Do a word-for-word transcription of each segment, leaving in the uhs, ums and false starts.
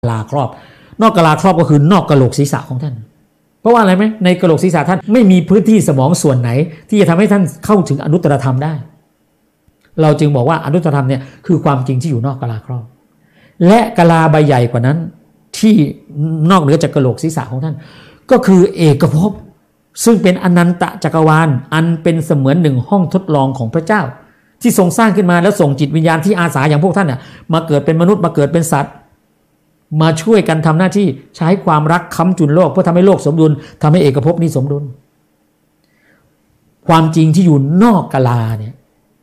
ลาครอบนอกกะลาครอบก็คือนอกกะโหลกศีรษะของท่านเพราะว่าอะไรไหมในกะโหลกศีรษะท่านไม่มีพื้นที่สมองส่วนไหนที่จะทำให้ท่านเข้าถึงอนุตตรธรรมได้เราจึงบอกว่าอนุตตรธรรมเนี่ยคือความจริงที่อยู่นอกกะลาครอบและกะลาใบใหญ่กว่านั้นที่นอกเหนือจากกะโหลกศีรษะของท่านก็คือเอกภพซึ่งเป็นอนันตจักรวาลอันเป็นเสมือนหนึ่งห้องทดลองของพระเจ้าที่ทรงสร้างขึ้นมาแล้วส่งจิตวิญญาณที่อาสาอย่างพวกท่านน่ะมาเกิดเป็นมนุษย์มาเกิดเป็นสัตว์มาช่วยกันทำหน้าที่ใช้ความรักค้ำจุนโลกเพื่อทำให้โลกสมดุลทำให้เอกภพนี้สมดุลความจริงที่อยู่นอกกะลาเนี่ย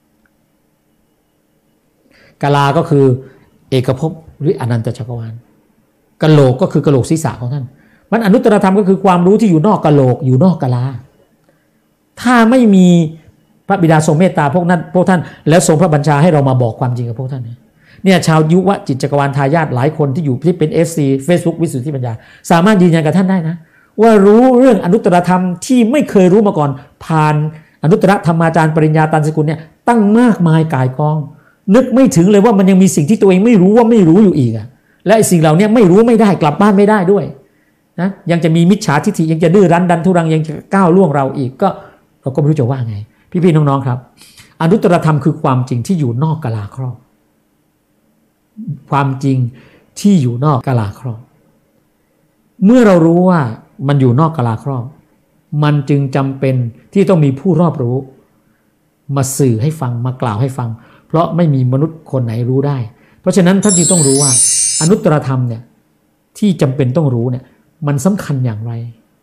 กะลาก็คือเอกภพหรืออนันตจักรวาลกะโหลกก็คือกะโหลกศีรษะของท่านมันอนุตตรธรรมก็คือความรู้ที่อยู่นอกกะโหลกอยู่นอกกะลาถ้าไม่มีพระบิดาทรงเมตตาพวกนั้นพวกท่านแล้วทรงพระบัญชาให้เรามาบอกความจริงกับพวกท่านเนี่ยชาวยุวจิตจักรวาลทายาทหลายคนที่อยู่ที่เป็น เอฟ ซี Facebook วิสุทธิปัญญาสามารถยืนยันกับท่านได้นะว่ารู้เรื่องอนุตตรธรรมที่ไม่เคยรู้มาก่อนผ่านอนุตตรธรรมาจารย์ปริญญาตันสกุลเนี่ยตั้งมากมายก่ายกองนึกไม่ถึงเลยว่ามันยังมีสิ่งที่ตัวเองไม่รู้ว่าไม่รู้อยู่อีกอะและไอ้สิ่งเหล่านี้ไม่รู้ไม่ได้กลับบ้านไม่ได้ด้วยนะยังจะมีมิจฉาทิฏฐิยังจะดื้อรั้นดันทุรังยังจะก้าวล่วงเราอีกก็เราก็ไม่รู้จะว่าไงพี่ๆน้องๆครับอนุตตรธรรมคือความจริงที่อยู่นอกกะลาครอบความจริงที่อยู่นอกกะลาครอบเมื่อเรารู้ว่ามันอยู่นอกกะลาครอบมันจึงจำเป็นที่ต้องมีผู้รอบรู้มาสื่อให้ฟังมากล่าวให้ฟังเพราะไม่มีมนุษย์คนไหนรู้ได้เพราะฉะนั้นท่านจึงต้องรู้ว่าอนุตตรธรรมเนี่ยที่จำเป็นต้องรู้เนี่ยมันสำคัญอย่างไร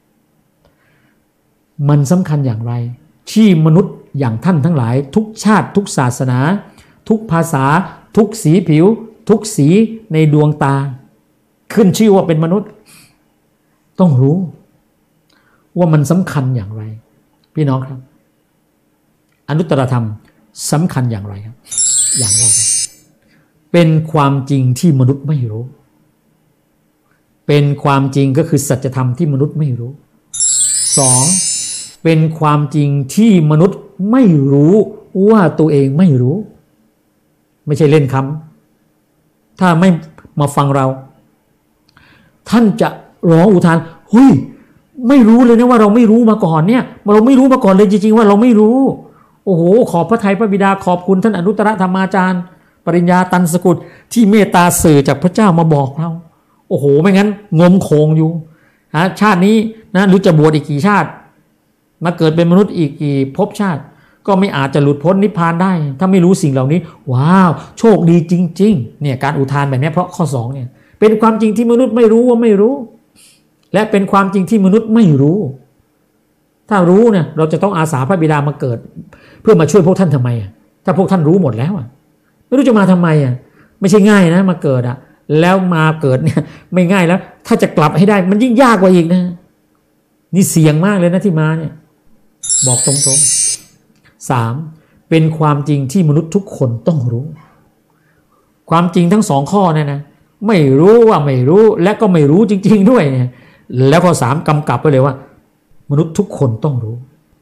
มันสำคัญอย่างไรที่มนุษย์อย่างท่านทั้งหลายทุกชาติทุกศาสนาทุกภาษาทุกสีผิวทุกสีในดวงตาขึ้นชื่อว่าเป็นมนุษย์ต้องรู้ว่ามันสำคัญอย่างไรพี่น้องครับอนุตตรธรรมสำคัญอย่างไรครับอย่างแรกเป็นความจริงที่มนุษย์ไม่รู้เป็นความจริงก็คือสัจธรรมที่มนุษย์ไม่รู้สองเป็นความจริงที่มนุษย์ไม่รู้ว่าตัวเองไม่รู้ไม่ใช่เล่นคำถ้าไม่มาฟังเราท่านจะร้องอุทานเฮ้ยไม่รู้เลยนะว่าเราไม่รู้มาก่อนเนี่ยเราไม่รู้มาก่อนเลยจริงๆว่าเราไม่รู้โอ้โหขอบพระทัยพระบิดาขอบคุณท่านอนุตตรธรรมาจารย์ปริญญาตันสกุลที่เมตตาสื่อจากพระเจ้ามาบอกเราโอ้โหไม่งั้นงมโคงอยู่ฮะชาตินี้นะหรือจะบวชอีกกี่ชาติมาเกิดเป็นมนุษย์อีกกี่ภพชาติก็ไม่อาจจะหลุดพ้นนิพพานได้ถ้าไม่รู้สิ่งเหล่านี้ว้าวโชคดีจริงๆเนี่ยการอุทานแบบนี้เพราะข้อสองเนี่ยเป็นความจริงที่มนุษย์ไม่รู้ว่าไม่รู้และเป็นความจริงที่มนุษย์ไม่รู้ถ้ารู้เนี่ยเราจะต้องอาสาพระบิดามาเกิดเพื่อมาช่วยพวกท่านทำไมอ่ะถ้าพวกท่านรู้หมดแล้วอ่ะไม่รู้จะมาทำไมอ่ะไม่ใช่ง่ายนะมาเกิดอ่ะแล้วมาเกิดเนี่ยไม่ง่ายแล้วถ้าจะกลับให้ได้มันยิ่งยากกว่าอีกนะนี่เสี่ยงมากเลยนะที่มาเนี่ยบอกตรงๆสามเป็นความจริงที่มนุษย์ทุกคนต้องรู้ความจริงทั้งสองข้อเนี่ยนะไม่รู้ว่าไม่รู้และก็ไม่รู้จริงๆด้วยเนี่ยแล้วข้อสามกำกับไปเลยว่ามนุษย์ทุกคนต้องรู้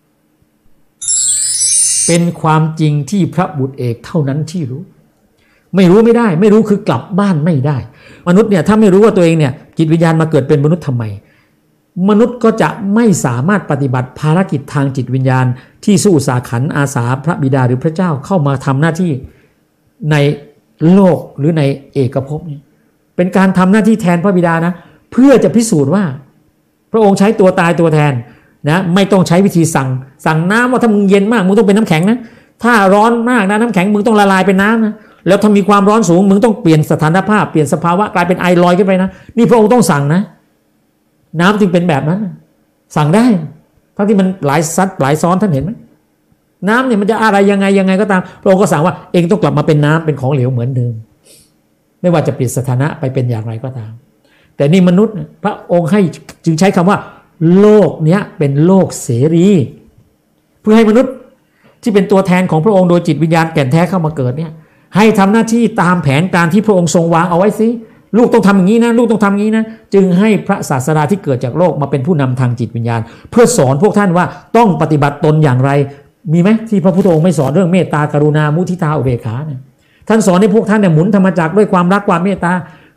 เป็นความจริงที่พระบุตรเอกเท่านั้นที่รู้ไม่รู้ไม่ได้ไม่รู้คือกลับบ้านไม่ได้มนุษย์เนี่ยถ้าไม่รู้ว่าตัวเองเนี่ยจิตวิญญาณมาเกิดเป็นมนุษย์ทำไมมนุษย์ก็จะไม่สามารถปฏิบัติภารกิจทางจิตวิญญาณที่สู้สาขันอาสาพระบิดาหรือพระเจ้าเข้ามาทำหน้าที่ในโลกหรือในเอกภพนี้เป็นการทำหน้าที่แทนพระบิดานะเพื่อจะพิสูจน์ว่าพระองค์ใช้ตัวตายตัวแทนนะไม่ต้องใช้วิธีสั่งสั่งน้ำว่าถ้ามึงเย็นมากมึงต้องเป็นน้ำแข็งนะถ้าร้อนมากนะน้ำแข็งมึงต้องละลายเป็นน้ำนะแล้วถ้ามีความร้อนสูงมึงต้องเปลี่ยนสถานภาพเปลี่ยนสภาวะกลายเป็นไอลอยขึ้นไปนะนี่พระองค์ต้องสั่งนะน้ำจึงเป็นแบบนั้นสั่งได้ทั้งที่มันหลายซัดหลายซ้อนท่านเห็นไหมน้ำเนี่ยมันจะอะไรยังไงยังไงก็ตามพระองค์ก็สั่งว่าเองต้องกลับมาเป็นน้ำเป็นของเหลวเหมือนเดิมไม่ว่าจะเปลี่ยนสถานะไปเป็นอย่างไรก็ตามแต่นี่มนุษย์พระองค์ให้จึงใช้คำว่าโลกเนี้ยเป็นโลกเสรีเพื่อให้มนุษย์ที่เป็นตัวแทนของพระองค์โดยจิตวิญญาณแก่นแท้เข้ามาเกิดเนี่ยให้ทำหน้าที่ตามแผนการที่พระองค์ทรงวางเอาไว้สิลูกต้องทำอย่างนี้นะลูกต้องทำอย่างนี้นะจึงให้พระศาสดาที่เกิดจากโลกมาเป็นผู้นำทางจิตวิญญาณเพื่อสอนพวกท่านว่าต้องปฏิบัติตนอย่างไรมีไหมที่พระพุทธองค์ไม่สอนเรื่องเมตตากรุณามุทิตาอุเบกขาเนี่ยท่านสอนให้พวกท่านเนี่ยหมุนธรรมจักรด้วยความรักความเมตตา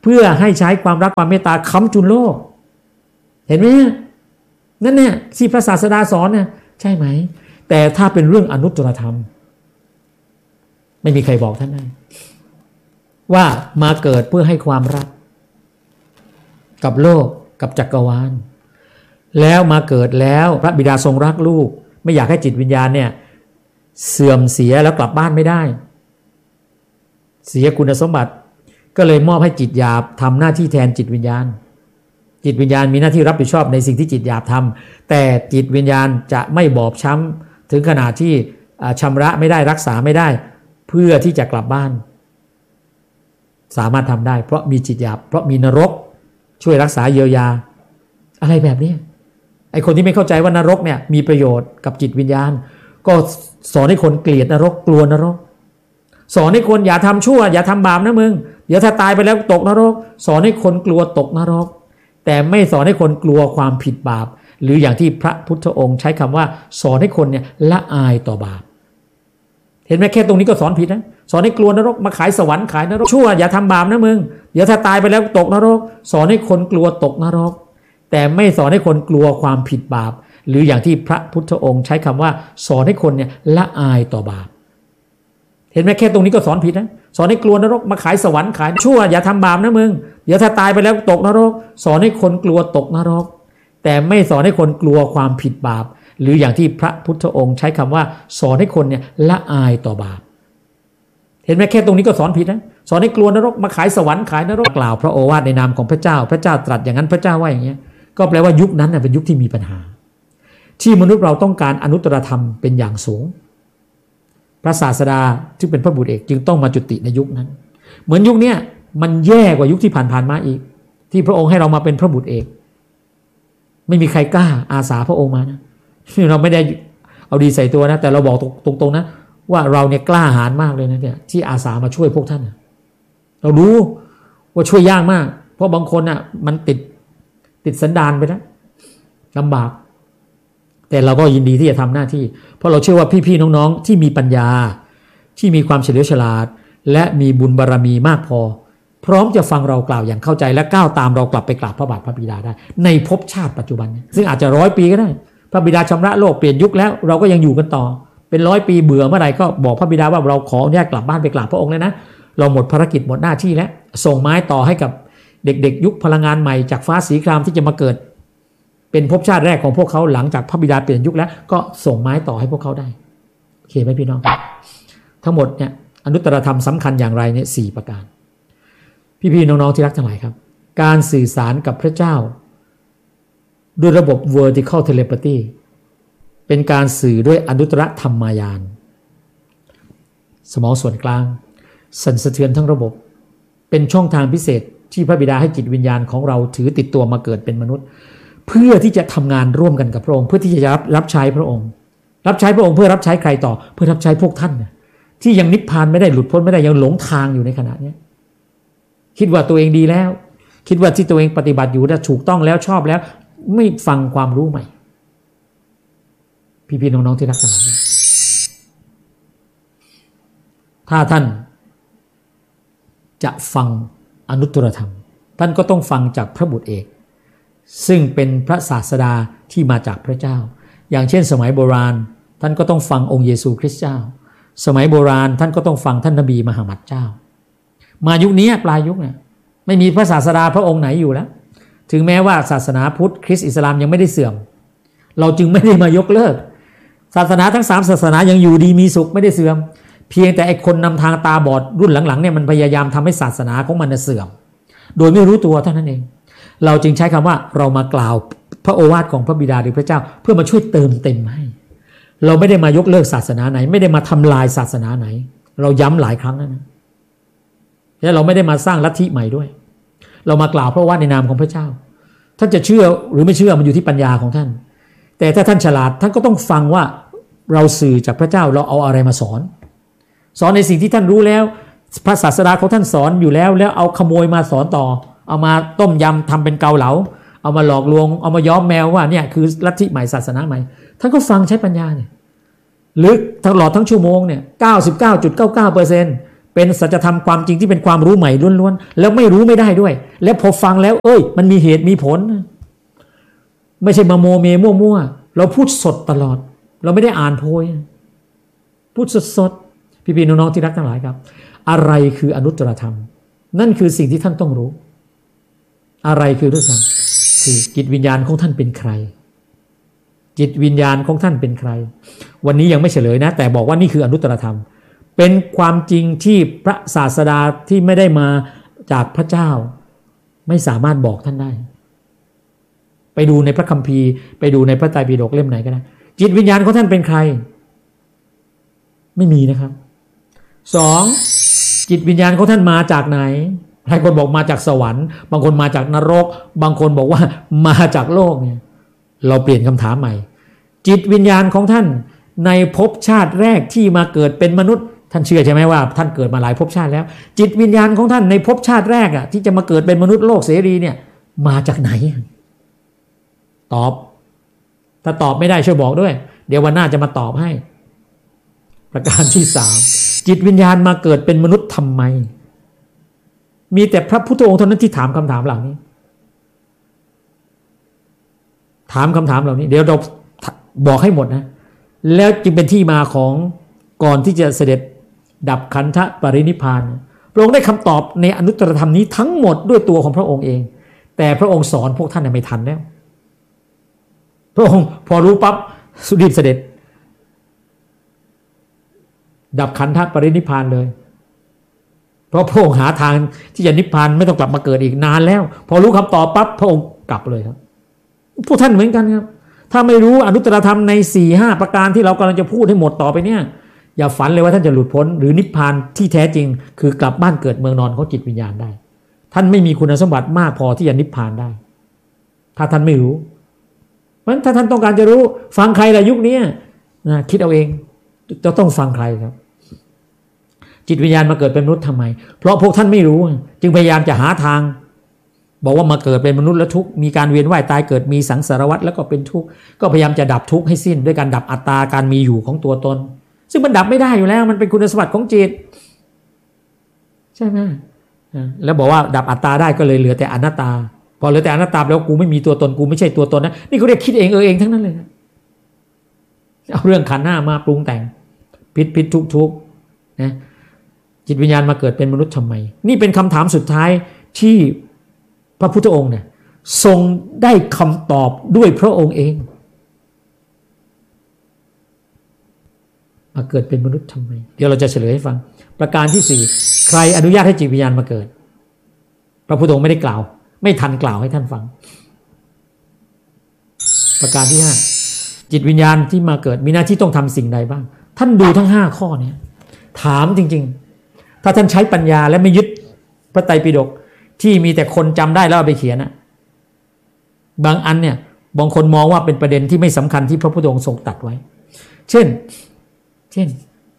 เพื่อให้ใช้ความรักความเมตตาค้ำจุนโลกเห็นไหมนั่นเนี่ยที่พระศาสดาสอนเนี่ยใช่ไหมแต่ถ้าเป็นเรื่องอนุตตรธรรมไม่มีใครบอกท่านได้ว่ามาเกิดเพื่อให้ความรักกับโลกกับจักรวาลแล้วมาเกิดแล้วพระบิดาทรงรักลูกไม่อยากให้จิตวิญญาณเนี่ยเสื่อมเสียแล้วกลับบ้านไม่ได้เสียคุณสมบัติก็เลยมอบให้จิตหยาบทำหน้าที่แทนจิตวิญญาณจิตวิญญาณมีหน้าที่รับผิดชอบในสิ่งที่จิตหยาบทำแต่จิตวิญญาณจะไม่บอบช้ำถึงขนาดที่ชำระไม่ได้รักษาไม่ได้เพื่อที่จะกลับบ้านสามารถทำได้เพราะมีจิตหยาบเพราะมีนรกช่วยรักษาเยียวยาอะไรแบบนี้ไอ้คนที่ไม่เข้าใจว่านรกเนี่ยมีประโยชน์กับจิตวิญญาณก็สอนให้คนเกลียดนรกกลัวนรกสอนให้คนอย่าทำชั่วอย่าทำบาปนะมึงเดี๋ยวถ้าตายไปแล้วตกนรกสอนให้คนกลัวตกนรกแต่ไม่สอนให้คนกลัวความผิดบาปหรืออย่างที่พระพุทธองค์ใช้คำว่าสอนให้คนเนี่ยละอายต่อบาปเห็นไหมแค่ตรงนี้ก็สอนผิดนะสอนให้กลัวนรกมาขายสวรรค์ขายนรกชั่วอย่าทำบาปนะมึงเดี๋ยวถ้าตายไปแล้วตกนรกสอนให้คนกลัวตกนรกแต่ไม่สอนให้คนกลัวความผิดบาปหรืออย่างที่พระพุทธองค์ใช้คำว่าสอนให้คนเนี่ยละอายต่อบาปเห็นไหมแค่ตรงนี้ก็สอนผิดนะสอนให้กลัวนรกมาขายสวรรค์ขายชั่วอย่าทำบาปนะมึงเดี๋ยวถ้าตายไปแล้วตกนรกสอนให้คนกลัวตกนรกแต่ไม่สอนให้คนกลัวความผิดบาปหรืออย่างที่พระพุทธองค์ใช้คำว่าสอนให้คนเนี่ยละอายต่อบาปเห็นไหมแค่ตรงนี้ก็สอนผิดนะสอนให้กลัวนรกมาขายสวรรค์ขายนรกกล่าวพระโอวาทในนามของพระเจ้าพระเจ้าตรัสอย่างนั้นพระเจ้าว่าอย่างเงี้ยก็แปลว่ายุคนั้นเป็นยุคที่มีปัญหาที่มนุษย์เราต้องการอนุตตรธรรมเป็นอย่างสูงพระศาสดาที่เป็นพระบุตรเอกจึงต้องมาจุติในยุคนั้นเหมือนยุคนี้มันแย่กว่ายุคที่ผ่านๆมาอีกที่พระองค์ให้เรามาเป็นพระบุตรเอกไม่มีใครกล้าอาสาพระองค์มานะเราไม่ได้เอาดีใส่ตัวนะแต่เราบอกตรงๆนะว่าเราเนี่ยกล้าหาญมากเลยนะเนี่ยที่อาสามาช่วยพวกท่านเรารู้ว่าช่วยยากมากเพราะบางคนอ่ะมันติดติดสันดานไปแล้วลำบากแต่เราก็ยินดีที่จะทำหน้าที่เพราะเราเชื่อว่าพี่ๆน้องๆที่มีปัญญาที่มีความเฉลียวฉลาดและมีบุญบารมีมากพอพร้อมจะฟังเรากล่าวอย่างเข้าใจและก้าวตามเรากลับไปกราบพระบาทพระบิดาได้ในภพชาติปัจจุบันซึ่งอาจจะร้อยปีก็ได้พระบิดาชำระโลกเปลี่ยนยุคแล้วเราก็ยังอยู่กันต่อเป็นร้อยปีเบื่อเมื่อไหร่ก็บอกพระบิดาว่าเราขออนุญาตกลับบ้านไปกราบพระองค์แล้วนะเราหมดภารกิจหมดหน้าที่แล้วส่งไม้ต่อให้กับเด็กๆยุคพลังงานใหม่จากฟ้าสีครามที่จะมาเกิดเป็นภพชาติแรกของพวกเขาหลังจากพระบิดาเปลี่ยนยุคแล้วก็ส่งไม้ต่อให้พวกเขาได้โอเคไหมพี่น้องทั้งหมดเนี่ยอนุตตรธรรมสำคัญอย่างไรเนี่ยสี่ประการพี่ๆน้องๆที่รักทั้งหลายครับการสื่อสารกับพระเจ้าด้วยระบบ vertical telepathy เป็นการสื่อด้วยอนุตตรธรรมายานสมองส่วนกลางสั่นสะเทือนทั้งระบบเป็นช่องทางพิเศษที่พระบิดาให้จิตวิญญาณของเราถือติดตัวมาเกิดเป็นมนุษย์เพื่อที่จะทำงานร่วมกันกับพระองค์เพื่อที่จะรับรับใช้พระองค์รับใช้พระองค์เพื่อรับใช้ใครต่อเพื่อรับใช้พวกท่านที่ยังนิพพานไม่ได้หลุดพ้นไม่ได้ยังหลงทางอยู่ในขณะนี้คิดว่าตัวเองดีแล้วคิดว่าที่ตัวเองปฏิบัติอยู่ได้ถูกต้องแล้วชอบแล้วไม่ฟังความรู้ใหม่พี่ๆน้องๆที่รักทั้งหลายถ้าท่านจะฟังอนุตตรธรรมท่านก็ต้องฟังจากพระบุตรเอกซึ่งเป็นพระศาสดาที่มาจากพระเจ้าอย่างเช่นสมัยโบราณท่านก็ต้องฟังองค์เยซูคริสต์เจ้าสมัยโบราณท่านก็ต้องฟังท่านนบีมหามัดเจ้ามายุคนี้ปลายยุคเนี่ยไม่มีพระศาสดาพระองค์ไหนอยู่แล้วถึงแม้ว่าศาสนาพุทธคริสต์อิสลามยังไม่ได้เสื่อมเราจึงไม่ได้มายกเลิกศาสนาทั้งสามศาสนายังอยู่ดีมีสุขไม่ได้เสื่อมเพียงแต่ไอ้คนนำทางตาบอดรุ่นหลังๆเนี่ยมันพยายามทำให้ศาสนาของมันเสื่อมโดยไม่รู้ตัวเท่านั้นเองเราจึงใช้คำว่าเรามากล่าวพระโอวาทของพระบิดาหรือพระเจ้าเพื่อมาช่วยเติมเต็มให้เราไม่ได้มายกเลิกศาสนาไหนไม่ได้มาทำลายศาสนาไหนเราย้ำหลายครั้งแล้วนะและเราไม่ได้มาสร้างลัทธิใหม่ด้วยเรามากล่าวพระโอวาทในนามของพระเจ้าท่านจะเชื่อหรือไม่เชื่อมันอยู่ที่ปัญญาของท่านแต่ถ้าท่านฉลาดท่านก็ต้องฟังว่าเราสื่อจากพระเจ้าเราเอาอะไรมาสอนสอนในสิ่งที่ท่านรู้แล้วพระศาสดาของท่านสอนอยู่แล้วแล้วเอาขโมยมาสอนต่อเอามาต้มยำทำเป็นเกาเหลาเอามาหลอกลวงเอามาย้อมแมวว่าเนี่ยคือลัทธิใหม่ศาสนาใหม่ท่านก็ฟังใช้ปัญญาเนี่ยหรือตลอดทั้งชั่วโมงเนี่ย เก้าสิบเก้าจุดเก้าเก้าเปอร์เซ็นต์เป็นสัจธรรมความจริงที่เป็นความรู้ใหม่ล้วนๆแล้วไม่รู้ไม่ได้ด้วยแล้วพอฟังแล้วเอ้ยมันมีเหตุมีผลไม่ใช่มาโมเมมั่วๆเราพูดสดตลอดเราไม่ได้อ่านโพยพูดสดๆพี่ๆน้องๆที่รักทั้งหลายครับอะไรคืออนุตตรธรรมนั่นคือสิ่งที่ท่านต้องรู้อะไรคืออนุตตรธรรมคือจิตวิญญาณของท่านเป็นใครจิตวิญญาณของท่านเป็นใครวันนี้ยังไม่เฉลยนะแต่บอกว่านี่คืออนุตตรธรรมเป็นความจริงที่พระศาสดาที่ไม่ได้มาจากพระเจ้าไม่สามารถบอกท่านได้ไปดูในพระคัมภีร์ไปดูในพระไตรปิฎกเล่มไหนก็ได้จิตวิญญาณของท่านเป็นใครไม่มีนะครับสองจิตวิญญาณของท่านมาจากไหนหลายคนบอกมาจากสวรรค์บางคนมาจากนรกบางคนบอกว่ามาจากโลกเนี่ยเราเปลี่ยนคำถามใหม่จิตวิญญาณของท่านในภพชาติแรกที่มาเกิดเป็นมนุษย์ท่านเชื่อใช่ไหมว่าท่านเกิดมาหลายภพชาติแล้วจิตวิญญาณของท่านในภพชาติแรกอ่ะที่จะมาเกิดเป็นมนุษย์โลกเสรีเนี่ยมาจากไหนตอบถ้าตอบไม่ได้ช่วยบอกด้วยเดี๋ยววันหน้าจะมาตอบให้ประการที่สามจิตวิญญาณมาเกิดเป็นมนุษย์ทำไมมีแต่พระพุทธองค์เท่านั้นที่ถามคำถามเหล่านี้ถามคำถามเหล่านี้เดี๋ยวเราบอกให้หมดนะแล้วจึงเป็นที่มาของก่อนที่จะเสด็จดับขันธปรินิพพานพระองค์ได้คำตอบในอนุตตรธรรมนี้ทั้งหมดด้วยตัวของพระองค์เองแต่พระองค์สอนพวกท่านไม่ทันแล้วพระองค์พอรู้ปั๊บสุรีบเสด็จดับขันธปรินิพพานเลยเพราะพระองค์หาทางที่จะนิพพานไม่ต้องกลับมาเกิดอีกนานแล้วพอรู้คำตอบปั๊บพระองค์กลับเลยครับพวกท่านเหมือนกันครับถ้าไม่รู้อนุตตรธรรมใน สี่ห้า ประการที่เรากำลังจะพูดให้หมดต่อไปเนี่ยอย่าฝันเลยว่าท่านจะหลุดพ้นหรือนิพพานที่แท้จริงคือกลับบ้านเกิดเมืองนอนของจิตวิญญาณได้ท่านไม่มีคุณสมบัติมากพอที่จะนิพพานได้ถ้าท่านไม่รู้เพราะฉะนั้นถ้าท่านต้องการจะรู้ฟังใครล่ะยุคนี้นะคิดเอาเองจะต้องฟังใครครับจิตวิญญาณมาเกิดเป็นมนุษย์ทำไมเพราะพวกท่านไม่รู้จึงพยายามจะหาทางบอกว่ามาเกิดเป็นมนุษย์แล้วทุกข์มีการเวียนว่ายตายเกิดมีสังสารวัฏแล้วก็เป็นทุกข์ก็พยายามจะดับทุกข์ให้สิ้นด้วยการดับอัตตาการมีอยู่ของตัวตนซึ่งมันดับไม่ได้อยู่แล้วมันเป็นคุณสมบัติของจิตใช่ไหมแล้วบอกว่าดับอัตตาได้ก็เลยเหลือแต่อนัตตาพอเหลือแต่อนัตตาแล้วกูไม่มีตัวตนกูไม่ใช่ตัวตนนะนี่เขาเรียกคิดเองเออเองทั้งนั้นเลยเอาเรื่องขันธ์ห้ามาปรุงแต่งผิดผิดทุกทุกนะจิตวิญญาณมาเกิดเป็นมนุษย์ทำไมนี่เป็นคำถามสุดท้ายที่พระพุทธองค์เนี่ยทรงได้คำตอบด้วยพระองค์เองมาเกิดเป็นมนุษย์ทำไมเดี๋ยวเราจะเฉลยให้ฟังประการที่สี่ใครอนุญาตให้จิตวิญญาณมาเกิดพระพุทธองค์ไม่ได้กล่าวไม่ทันกล่าวให้ท่านฟังประการที่ห้าจิตวิญญาณที่มาเกิดมีหน้าที่ต้องทำสิ่งใดบ้างท่านดูทั้งห้าข้อนี้ถามจริงๆถ้าท่านใช้ปัญญาและไม่ยึดพระไตรปิฎกที่มีแต่คนจำได้แล้วเอาไปเขียนนะบางอันเนี่ยบางคนมองว่าเป็นประเด็นที่ไม่สำคัญที่พระพุทธองค์ทรงตรัสไว้เช่นเช่น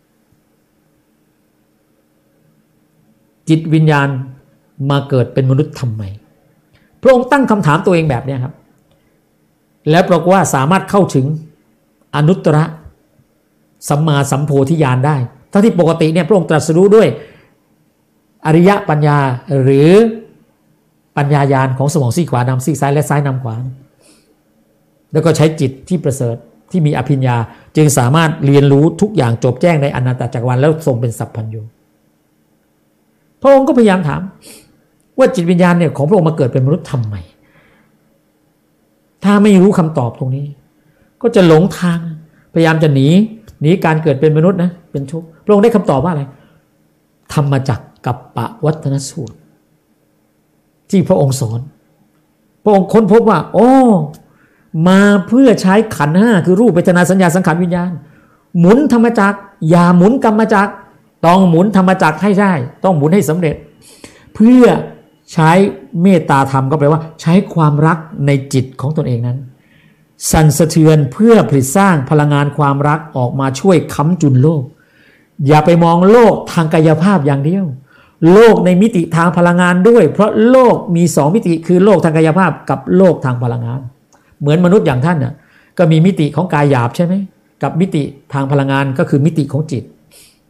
จิตวิญญาณมาเกิดเป็นมนุษย์ทำไมพระองค์ตั้งคำถามตัวเองแบบนี้ครับแล้วปรากฏว่าสามารถเข้าถึงอนุตตรสัมมาสัมโพธิญาณได้ทั้งที่ปกติเนี่ยพระองค์ตรัสรู้ด้วยอริยปัญญาหรือปัญญาญาณของสมองซีกขวานำซีกซ้ายและซ้ายนำขวาแล้วก็ใช้จิตที่ประเสริฐที่มีอภิญญาจึงสามารถเรียนรู้ทุกอย่างจบแจ้งในอนันตจักรวาลแล้วทรงเป็นสัพพัญญูพระองค์ก็พยายามถามว่าจิตวิญญาณเนี่ยของพระองค์มาเกิดเป็นมนุษย์ทำไมถ้าไม่รู้คำตอบตรงนี้ก็จะหลงทางพยายามจะหนีหนีการเกิดเป็นมนุษย์นะเป็นทุกข์พระองค์ได้คำตอบว่าอะไรธรรมจักรกัปปวัฏฏนสูตรที่พระองค์สอนพระองค์ค้นพบว่าโอ้มาเพื่อใช้ขันธ์ห้าคือรูปเวทนาสัญญาสังขารวิญญาณหมุนธรรมจักรอย่าหมุนกรรมจักรต้องหมุนธรรมจักรให้ได้ต้องหมุนให้สำเร็จเพื่อใช้เมตตาธรรมก็แปลว่าใช้ความรักในจิตของตนเองนั้นสั่นสะเทือนเพื่อผลิตสร้างพลังงานความรักออกมาช่วยค้ำจุนโลกอย่าไปมองโลกทางกายภาพอย่างเดียวโลกในมิติทางพลังงานด้วยเพราะโลกมีสองมิติคือโลกทางกายภาพกับโลกทางพลังงานเหมือนมนุษย์อย่างท่านน่ะก็มีมิติของกายหยาบใช่ไหมกับมิติทางพลังงานก็คือมิติของจิต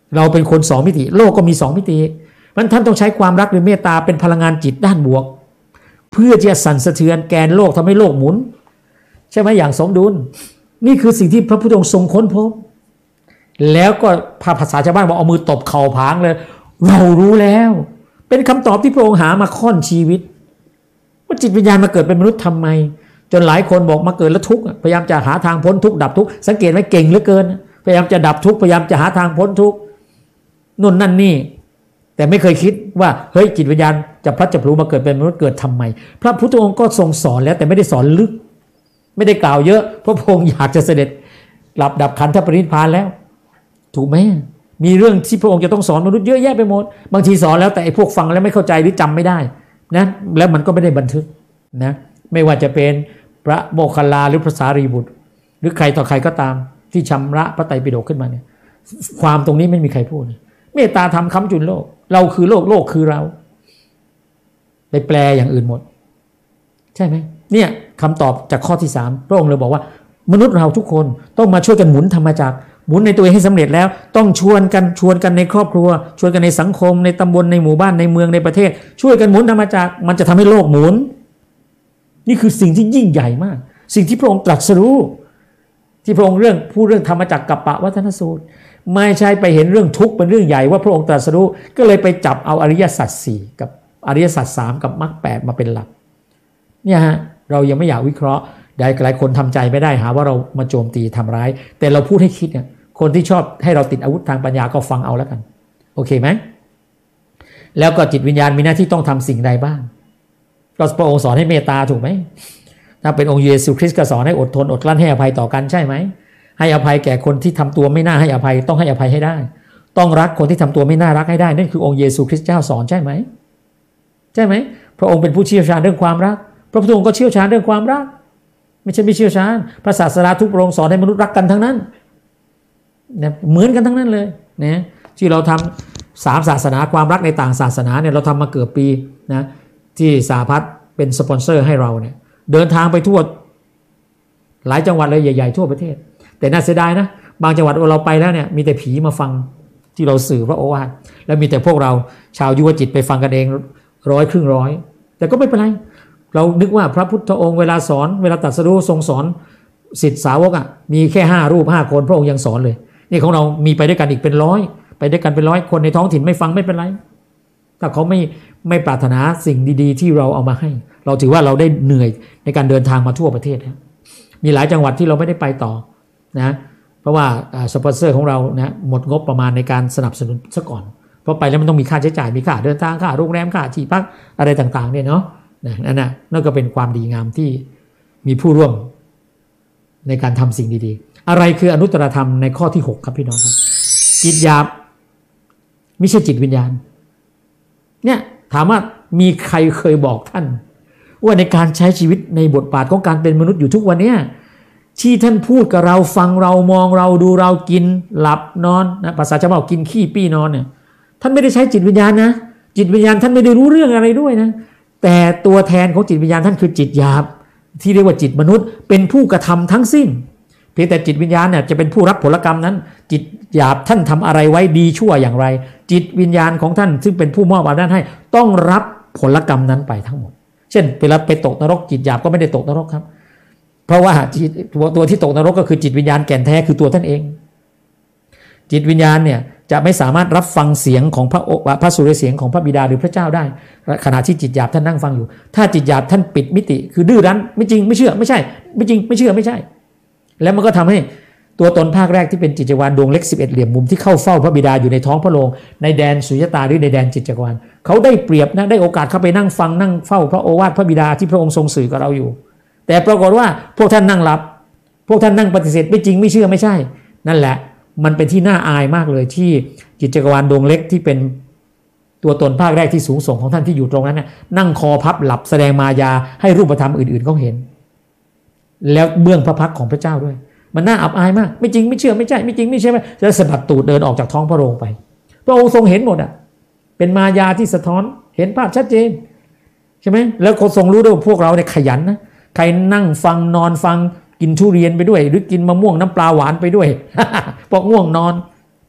เราเป็นคนสองมิติโลกก็มีสองมิติมันท่านต้องใช้ความรักหรือเมตตาเป็นพลังงานจิตด้านบวกเพื่อจะสั่นสะเทือนแกนโลกทำให้โลกหมุนใช่ไหมอย่างสมดุลนี่คือสิ่งที่พระพุทธองค์ทรงค้นพบแล้วก็ภาษาชาวบ้านบอกเอามือตบเข่าผางเลยเรารู้แล้วเป็นคำตอบที่พระองค์หามาค่อนชีวิตว่าจิตวิญญาณมาเกิดเป็นมนุษย์ทำไมจนหลายคนบอกมาเกิดแล้วทุกข์พยายามจะหาทางพ้นทุกข์ดับทุกข์สังเกตไหมเก่งเหลือเกินพยายามจะดับทุกข์พยายามจะหาทางพ้นทุกข์นู่นนั่นนี่แต่ไม่เคยคิดว่าเฮ้ยจิตวิญญาณจะพลัดจะพลูมาเกิดเป็นมนุษย์เกิดทำไมพระพุทธองค์ก็ทรงสอนแล้วแต่ไม่ได้สอนลึกไม่ได้กล่าวเยอะเพราะพระองค์อยากจะเสด็จหลับดับขันธปรินิพพานแล้วถูกไหมมีเรื่องที่พระองค์จะต้องสอนมนุษย์เยอะแยะไปหมดบางทีสอนแล้วแต่ไอ้พวกฟังแล้วไม่เข้าใจหรือจำไม่ได้นะแล้วมันก็ไม่ได้บันทึกนะไม่ว่าจะเป็นพระโมคคัลลาหรือพระสารีบุตรหรือใครต่อใครก็ตามที่ชำระพระไตรปิฎกขึ้นมาเนี่ยความตรงนี้ไม่มีใครพูดเมตตาธรรมค้ำจุนโลกเราคือโลกโลกคือเราไปแปลอย่างอื่นหมดใช่ไหมเนี่ยคำตอบจากข้อที่สามพระองค์เลยบอกว่ามนุษย์เราทุกคนต้องมาช่วยกันหมุนธรรมจักรหมุนในตัวเองให้สำเร็จแล้วต้องชวนกันชวนกันในครอบครัวชวนกันในสังคมในตำบลในหมู่บ้านในเมืองในประเทศช่วยกันหมุนธรรมจักรมันจะทำให้โลกหมุนนี่คือสิ่งที่ยิ่งใหญ่มากสิ่งที่พระองค์ตรัสรู้ที่พระองค์เรื่องพูดเรื่องธรรมจักรกัปปวัฏนสูตรไม่ใช่ไปเห็นเรื่องทุกข์เป็นเรื่องใหญ่ว่าพระองค์ตรัสรู้ก็เลยไปจับเอาอริยสัจสี่กับอริยสัจสามกับมรรคแปดมาเป็นหลักเนี่ยฮะเรายังไม่อยากวิเคราะห์ได้หลายคนทำใจไม่ได้หาว่าเรามาโจมตีทำร้ายแต่เราพูดให้คิดเนี่ยคนที่ชอบให้เราติดอาวุธทางปัญญาก็ฟังเอาแล้วกันโอเคไหมแล้วก็จิตวิญญาณมีหน้าที่ต้องทำสิ่งใดบ้างก็พระองค์สอนให้เมตตาถูกไหมถ้าเป็นองค์เยซูคริสต์ก็สอนให้อดทนอดกลั้นให้อภัยต่อกันใช่ไหมให้อภัยแก่คนที่ทำตัวไม่น่าให้อภัยต้องให้อภัยให้ได้ต้องรักคนที่ทำตัวไม่น่ารักให้ได้นั่นคือองค์เยซูคริสต์เจ้าสอนใช่ไหมใช่ไหมพระองค์เป็นผู้เชี่ยวชาญเรื่องความรักพระพุทธองค์ก็เชี่ยวชาญเรื่องความรักไม่ใช่ไม่เชี่ยวชาญพระศาสดาทุกพระองค์สอนให้มนุษย์รักกันทั้งนั้นเนี่ยเหมือนกันทั้งนั้นเลยนะที่เราทำสามศาสนาความรักในต่างศาสนาเนี่ยเราทำมาเกือบปีนะที่สหพัฒน์เป็นสปอนเซอร์ให้เราเนี่ยเดินทางไปทั่วหลายจังหวัดเลยใหญ่ๆทั่วประเทศแต่น่าเสียดายนะบางจังหวัดเราไปแล้วเนี่ยมีแต่ผีมาฟังที่เราสื่อพระโอวาทแล้วมีแต่พวกเราชาวยุวจิตไปฟังกันเองร้อยครึ่งร้อยแต่ก็ไม่เป็นไรเรานึกว่าพระพุทธองค์เวลาสอนเวลาตรัสรู้ทรงสอนศิษย์สาวกอ่ะมีแค่ห้ารูปห้าคนพระองค์ยังสอนเลยนี่ของเรามีไปด้วยกันอีกเป็นร้อยไปด้วยกันเป็นร้อยคนในท้องถิ่นไม่ฟังไม่เป็นไรถ้าเขาไม่ไม่ปรารถนาสิ่งดีๆที่เราเอามาให้เราถือว่าเราได้เหนื่อยในการเดินทางมาทั่วประเทศนะมีหลายจังหวัดที่เราไม่ได้ไปต่อนะเพราะว่าสปอนเซอร์ของเรานะหมดงบประมาณในการสนับสนุนซะก่อนเพราะไปแล้วมันต้องมีค่าใช้จ่ายมีค่าเดินทางค่าโรงแรมค่าที่พักอะไรต่างๆเนี่ยเนาะนั่นน่ะนั่นก็เป็นความดีงามที่มีผู้ร่วมในการทำสิ่งดีๆอะไรคืออนุตตรธรรมในข้อที่หกครับพี่น้องครับจิตหยาบไม่ใช่จิตวิญญาณเนี่ยถามว่ามีใครเคยบอกท่านว่าในการใช้ชีวิตในบทบาทของการเป็นมนุษย์อยู่ทุกวันนี้ที่ท่านพูดกับเราฟังเรามองเราดูเรากินหลับนอนนะภาษาชาวบ้านกินขี้ปี้นอนเนี่ยท่านไม่ได้ใช้จิตวิญญาณนะจิตวิญญาณท่านไม่ได้รู้เรื่องอะไรด้วยนะแต่ตัวแทนของจิตวิญญาณท่านคือจิตหยาบที่เรียกว่าจิตมนุษย์เป็นผู้กระทำทั้งสิ้นเพียงแต่จิตวิญญาณเนี่ยจะเป็นผู้รับผลกรรมนั้นจิตหยาบท่านทำอะไรไว้ดีชั่วอย่างไรจิตวิญญาณของท่านซึ่งเป็นผู้มอบอำนาจให้ต้องรับผลกรรมนั้นไปทั้งหมดเช่นเวลาไปตกนรกจิตหยาบก็ไม่ได้ตกนรกครับเพราะว่าตัวตัวที่ตกนรกก็คือจิตวิญญาณแก่นแท้คือตัวท่านเองจิตวิญญาณเนี่ยจะไม่สามารถรับฟังเสียงของพระพระสุรเสียงของพระบิดาหรือพระเจ้าได้ขณะที่จิตหยาบท่านนั่งฟังอยู่ถ้าจิตหยาบท่านปิดมิติคือดื้อรั้นไม่จริงไม่เชื่อไม่ใช่ไม่จริงไม่เชื่อไม่ใช่แล้วมันก็ทำให้ตัวตนภาคแรกที่เป็นจิตจักรวาลดวงเล็กสิบเอ็ดเหลี่ยมมุมที่เข้าเฝ้าพระบิดาอยู่ในท้องพระโรงในแดนสุญญตาหรือในแดนจิตจักรวาลเขาได้เปรียบนะได้โอกาสเข้าไปนั่งฟังนั่งเฝ้าพระโอวาทพระบิดาที่พระองค์ทรงสื่อกับเราอยู่แต่ปรากฏว่าพวกท่านนั่งหลับพวกท่านนั่งปฏิเสธไม่จริงไม่เชื่อไม่ใช่นั่นแหละมันเป็นที่น่าอายมากเลยที่จิตจักรวาลดวงเล็กที่เป็นตัวตนภาคแรกที่สูงส่งของท่านที่อยู่ตรงนั้นน่ะนั่งคอพับหลับแสดงมายาให้รูปธรรมอื่นๆเขาเห็นแล้วเบื้องพระพักของพระเจ้าด้วยมันน่าอับอายมากไม่จริงไม่เชื่อไม่ใช่ไม่จริงไม่ใช่จะสะบัดตูดเดินออกจากท้องพระโรงไปพระองค์ทรงเห็นหมดอ่ะเป็นมายาที่สะท้อนเห็นภาพชัดเจนใช่ไหมแล้วเขาทรงรู้ด้วยพวกเราเนี่ยขยันนะใครนั่งฟังนอนฟังกินทุเรียนไปด้วยหรือกินมะม่วงน้ำปลาหวานไปด้วย พอง่วงนอน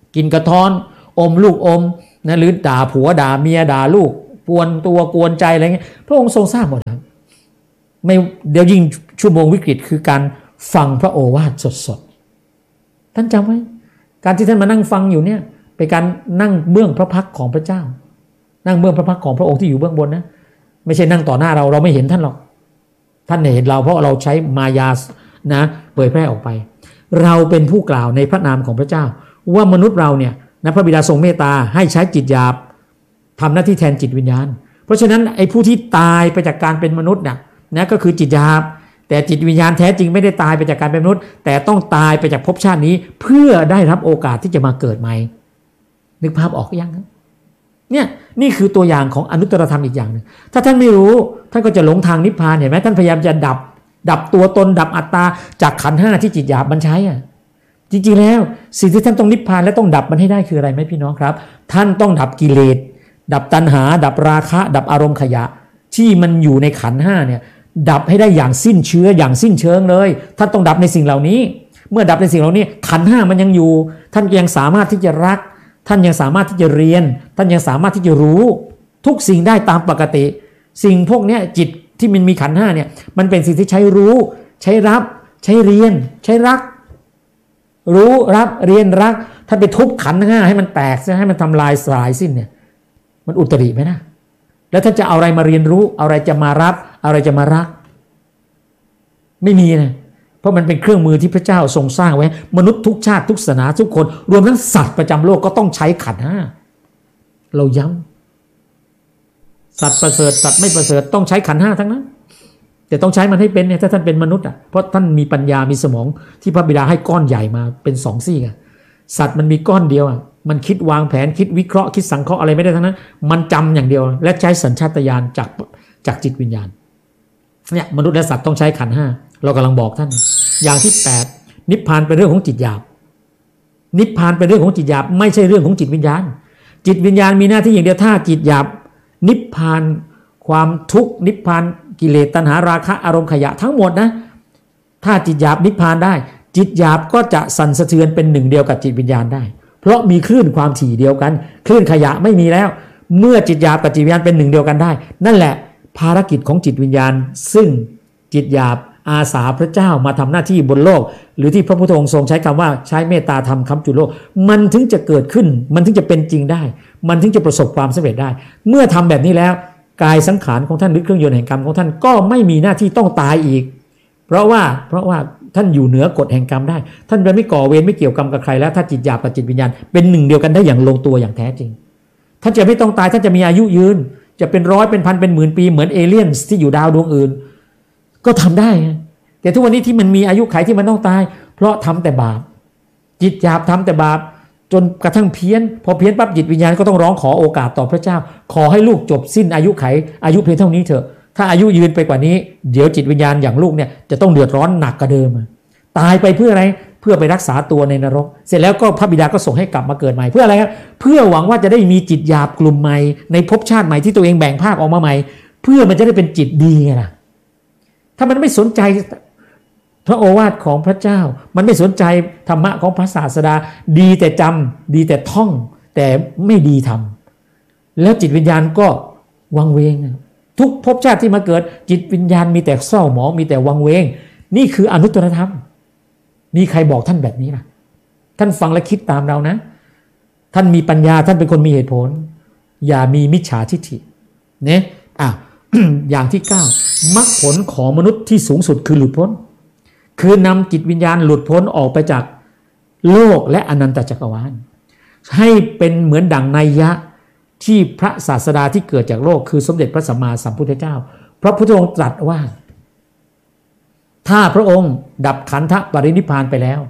กินกระท้อนอมลูกอมนะหรือด่าผัวด่าเมียด่าลูกกวนตัวกวนใจอะไรเงี้ยพระองค์ทรงทราบหมดครับไม่เดี๋ยวยิ่งชั่วโมงวิกฤตคือการฟังพระโอวาทสดๆท่านจำไว้การที่ท่านมานั่งฟังอยู่เนี่ยเป็นการนั่งเบื้องพระพักตร์ของพระเจ้านั่งเบื้องพระพักตร์ของพระองค์ที่อยู่เบื้องบนนะไม่ใช่นั่งต่อหน้าเราเราไม่เห็นท่านหรอกท่านเห็นเราเพราะเราใช้มายานะเผยแพร่ออกไปเราเป็นผู้กล่าวในพระนามของพระเจ้าว่ามนุษย์เราเนี่ยนะพระบิดาทรงเมตตาให้ใช้จิตหยาบทำหน้าที่แทนจิตวิญญาณเพราะฉะนั้นไอ้ผู้ที่ตายไปจากการเป็นมนุษย์น่ะนะก็คือจิตหยาบแต่จิตวิญญาณแท้จริงไม่ได้ตายไปจากการเป็นมนุษย์แต่ต้องตายไปจากภพชาตินี้เพื่อได้รับโอกาสที่จะมาเกิดใหม่นึกภาพออกยังเนี่ยนี่คือตัวอย่างของอนุตตรธรรมอีกอย่างนึงถ้าท่านไม่รู้ท่านก็จะหลงทางนิพพานเห็นไหมท่านพยายามจะดับดับตัวตนดับอัตตาจากขันธ์ห้าที่จิตหยาบมันใช้อ่ะจริงๆแล้วสิ่งที่ท่านต้องนิพพานและต้องดับมันให้ได้คืออะไรไหมพี่น้องครับท่านต้องดับกิเลสดับตัณหาดับราคะดับอารมณ์ขยะที่มันอยู่ในขันธ์ห้าเนี่ยดับให้ได้อย่างสิ้นเชื้ออย่างสิ้นเชิงเลยท่านต้องดับในสิ่งเหล่านี้เมื่อดับในสิ่งเหล่านี้ขันธ์ห้ามันยังอยู่ท่านยังสามารถที่จะรักท่านยังสามารถที่จะเรียนท่านยังสามารถที่จะรู้ทุกสิ่งได้ตามปกติสิ่งพวกนี้จิตที่มันมีขันธ์ห้าเนี่ยมันเป็นสิ่งที่ใช้รู้ใช้รับใช้เรียนใช้รักรู้รับเรียนรักท่านไปทุบขันธ์ห้าให้มันแตกให้มันทำลายสลายสิ้นเนี่ยมันอุตริไหมนะแล้วท่านจะเอาอะไรมาเรียนรู้เอาอะไรจะมารับอะไรจะมารักไม่มีนะเพราะมันเป็นเครื่องมือที่พระเจ้าทรงสร้างไว้มนุษย์ทุกชาติทุกศาสนาทุกคนรวมทั้งสัตว์ประจำโลกก็ต้องใช้ขันธ์ห้าเราย้ำสัตว์ประเสริฐสัตว์ไม่ประเสริฐต้องใช้ขันธ์ห้าทั้งนั้นแต่ต้องใช้มันให้เป็นเนี่ยถ้าท่านเป็นมนุษย์อ่ะเพราะท่านมีปัญญามีสมองที่พระบิดาให้ก้อนใหญ่มาเป็นสองซี่อ่ะสัตว์มันมีก้อนเดียวอ่ะมันคิดวางแผนคิดวิเคราะห์คิดสังเคราะห์อะไรไม่ได้ทั้งนั้นมันจำอย่างเดียวและใช้สัญชาตญาณจากจากจิตวิญญาณเนี่ยมนุษย์และสัตว์ต้องใช้ขันธ์ห้าเรากำลังบอกท่านอย่างที่แปดนิพพานเป็นเรื่องของจิตหยาบนิพพานเป็นเรื่องของจิตหยาบไม่ใช่เรื่องของจิตวิญญาณจิตวิญญาณมีหน้าที่อย่างเดียวถ้าจิตหยาบนิพพานความทุกข์นิพพานกิเลสตัณหาราคะอารมณ์ขยะทั้งหมดนะถ้าจิตหยาบนิพพานได้จิตหยาบก็จะสั่นสะเทือนเป็นหนึ่งเดียวกับจิตวิญญาณได้เพราะมีคลื่นความถี่เดียวกันคลื่นขยะไม่มีแล้วเมื่อจิตหยาบกับจิตวิญญาณเป็นหนึ่งเดียวกันได้นั่นแหละภารกิจของจิตวิญญาณซึ่งจิตหยาบอาสาพระเจ้ามาทำหน้าที่บนโลกหรือที่พระพุทธองค์ทรงใช้คำว่าใช้เมตตาธรรมค้ำจุนโลกมันถึงจะเกิดขึ้นมันถึงจะเป็นจริงได้มันถึงจะประสบความสำเร็จได้เมื่อทำแบบนี้แล้วกายสังขารของท่านหรือเครื่องยนต์แห่งกรรมของท่านก็ไม่มีหน้าที่ต้องตายอีกเพราะว่าเพราะว่าท่านอยู่เหนือกฎแห่งกรรมได้ท่านจะไม่ก่อเวรไม่เกี่ยวกรรมกับใครแล้วถ้าจิตหยาบกับจิตวิญญาณเป็นหนึ่งเดียวกันได้อย่างลงตัวอย่างแท้จริงท่านจะไม่ต้องตายท่านจะมีอายุยืนจะเป็นร้อยเป็นพันเป็นหมื่นปีเหมือนเอเลี่ยนที่อยู่ดาวดวงอื่นก็ทำได้แต่ทุกวันนี้ที่มันมีอายุขัยที่มันต้องตายเพราะทำแต่บาปจิตหยาบทำแต่บาปจนกระทั่งเพี้ยนพอเพี้ยนปั๊บจิตวิญญาณก็ต้องร้องขอโอกาสต่อพระเจ้าขอให้ลูกจบสิ้นอายุขัยอายุเพียงเท่านี้เถอะถ้าอายุยืนไปกว่านี้เดี๋ยวจิตวิญญาณอย่างลูกเนี่ยจะต้องเดือดร้อนหนักกว่าเดิมตายไปเพื่ออะไรเพื่อไปรักษาตัวในนรกเสร็จแล้วก็พระบิดาก็ส่งให้กลับมาเกิดใหม่เพื่ออะไรครับเพื่อหวังว่าจะได้มีจิตหยาบกลุ่มใหม่ในภพชาติใหม่ที่ตัวเองแบ่งภาคออกมาใหม่เพื่อมันจะได้เป็นจิตดีไงล่ะถ้ามันไม่สนใจพระโอวาทของพระเจ้ามันไม่สนใจธรรมะของพระศาสดาดีแต่จำดีแต่ท่องแต่ไม่ดีทำแล้วจิตวิญญาณก็วังเวงทุกภพชาติที่มาเกิดจิตวิญญาณมีแต่เศร้าหมองมีแต่วังเวงนี่คืออนุตตรธรรมมีใครบอกท่านแบบนี้ล่ะท่านฟังและคิดตามเรานะท่านมีปัญญาท่านเป็นคนมีเหตุผลอย่ามีมิจฉาทิฏฐิเนี่ยอ่ะ อย่างที่เก้ามรรคผลของมนุษย์ที่สูงสุดคือหลุดพ้นคือนำจิตวิญญาณหลุดพ้นออกไปจากโลกและอนันตจักรวาลให้เป็นเหมือนดั่งนัยยะที่พระศาสดาที่เกิดจากโลกคือสมเด็จพระสัมมาสัมพุทธเจ้าพระพุทธองค์ตรัสว่าถ้าพระองค์ดับขันธปรินิพพานไปแล้ว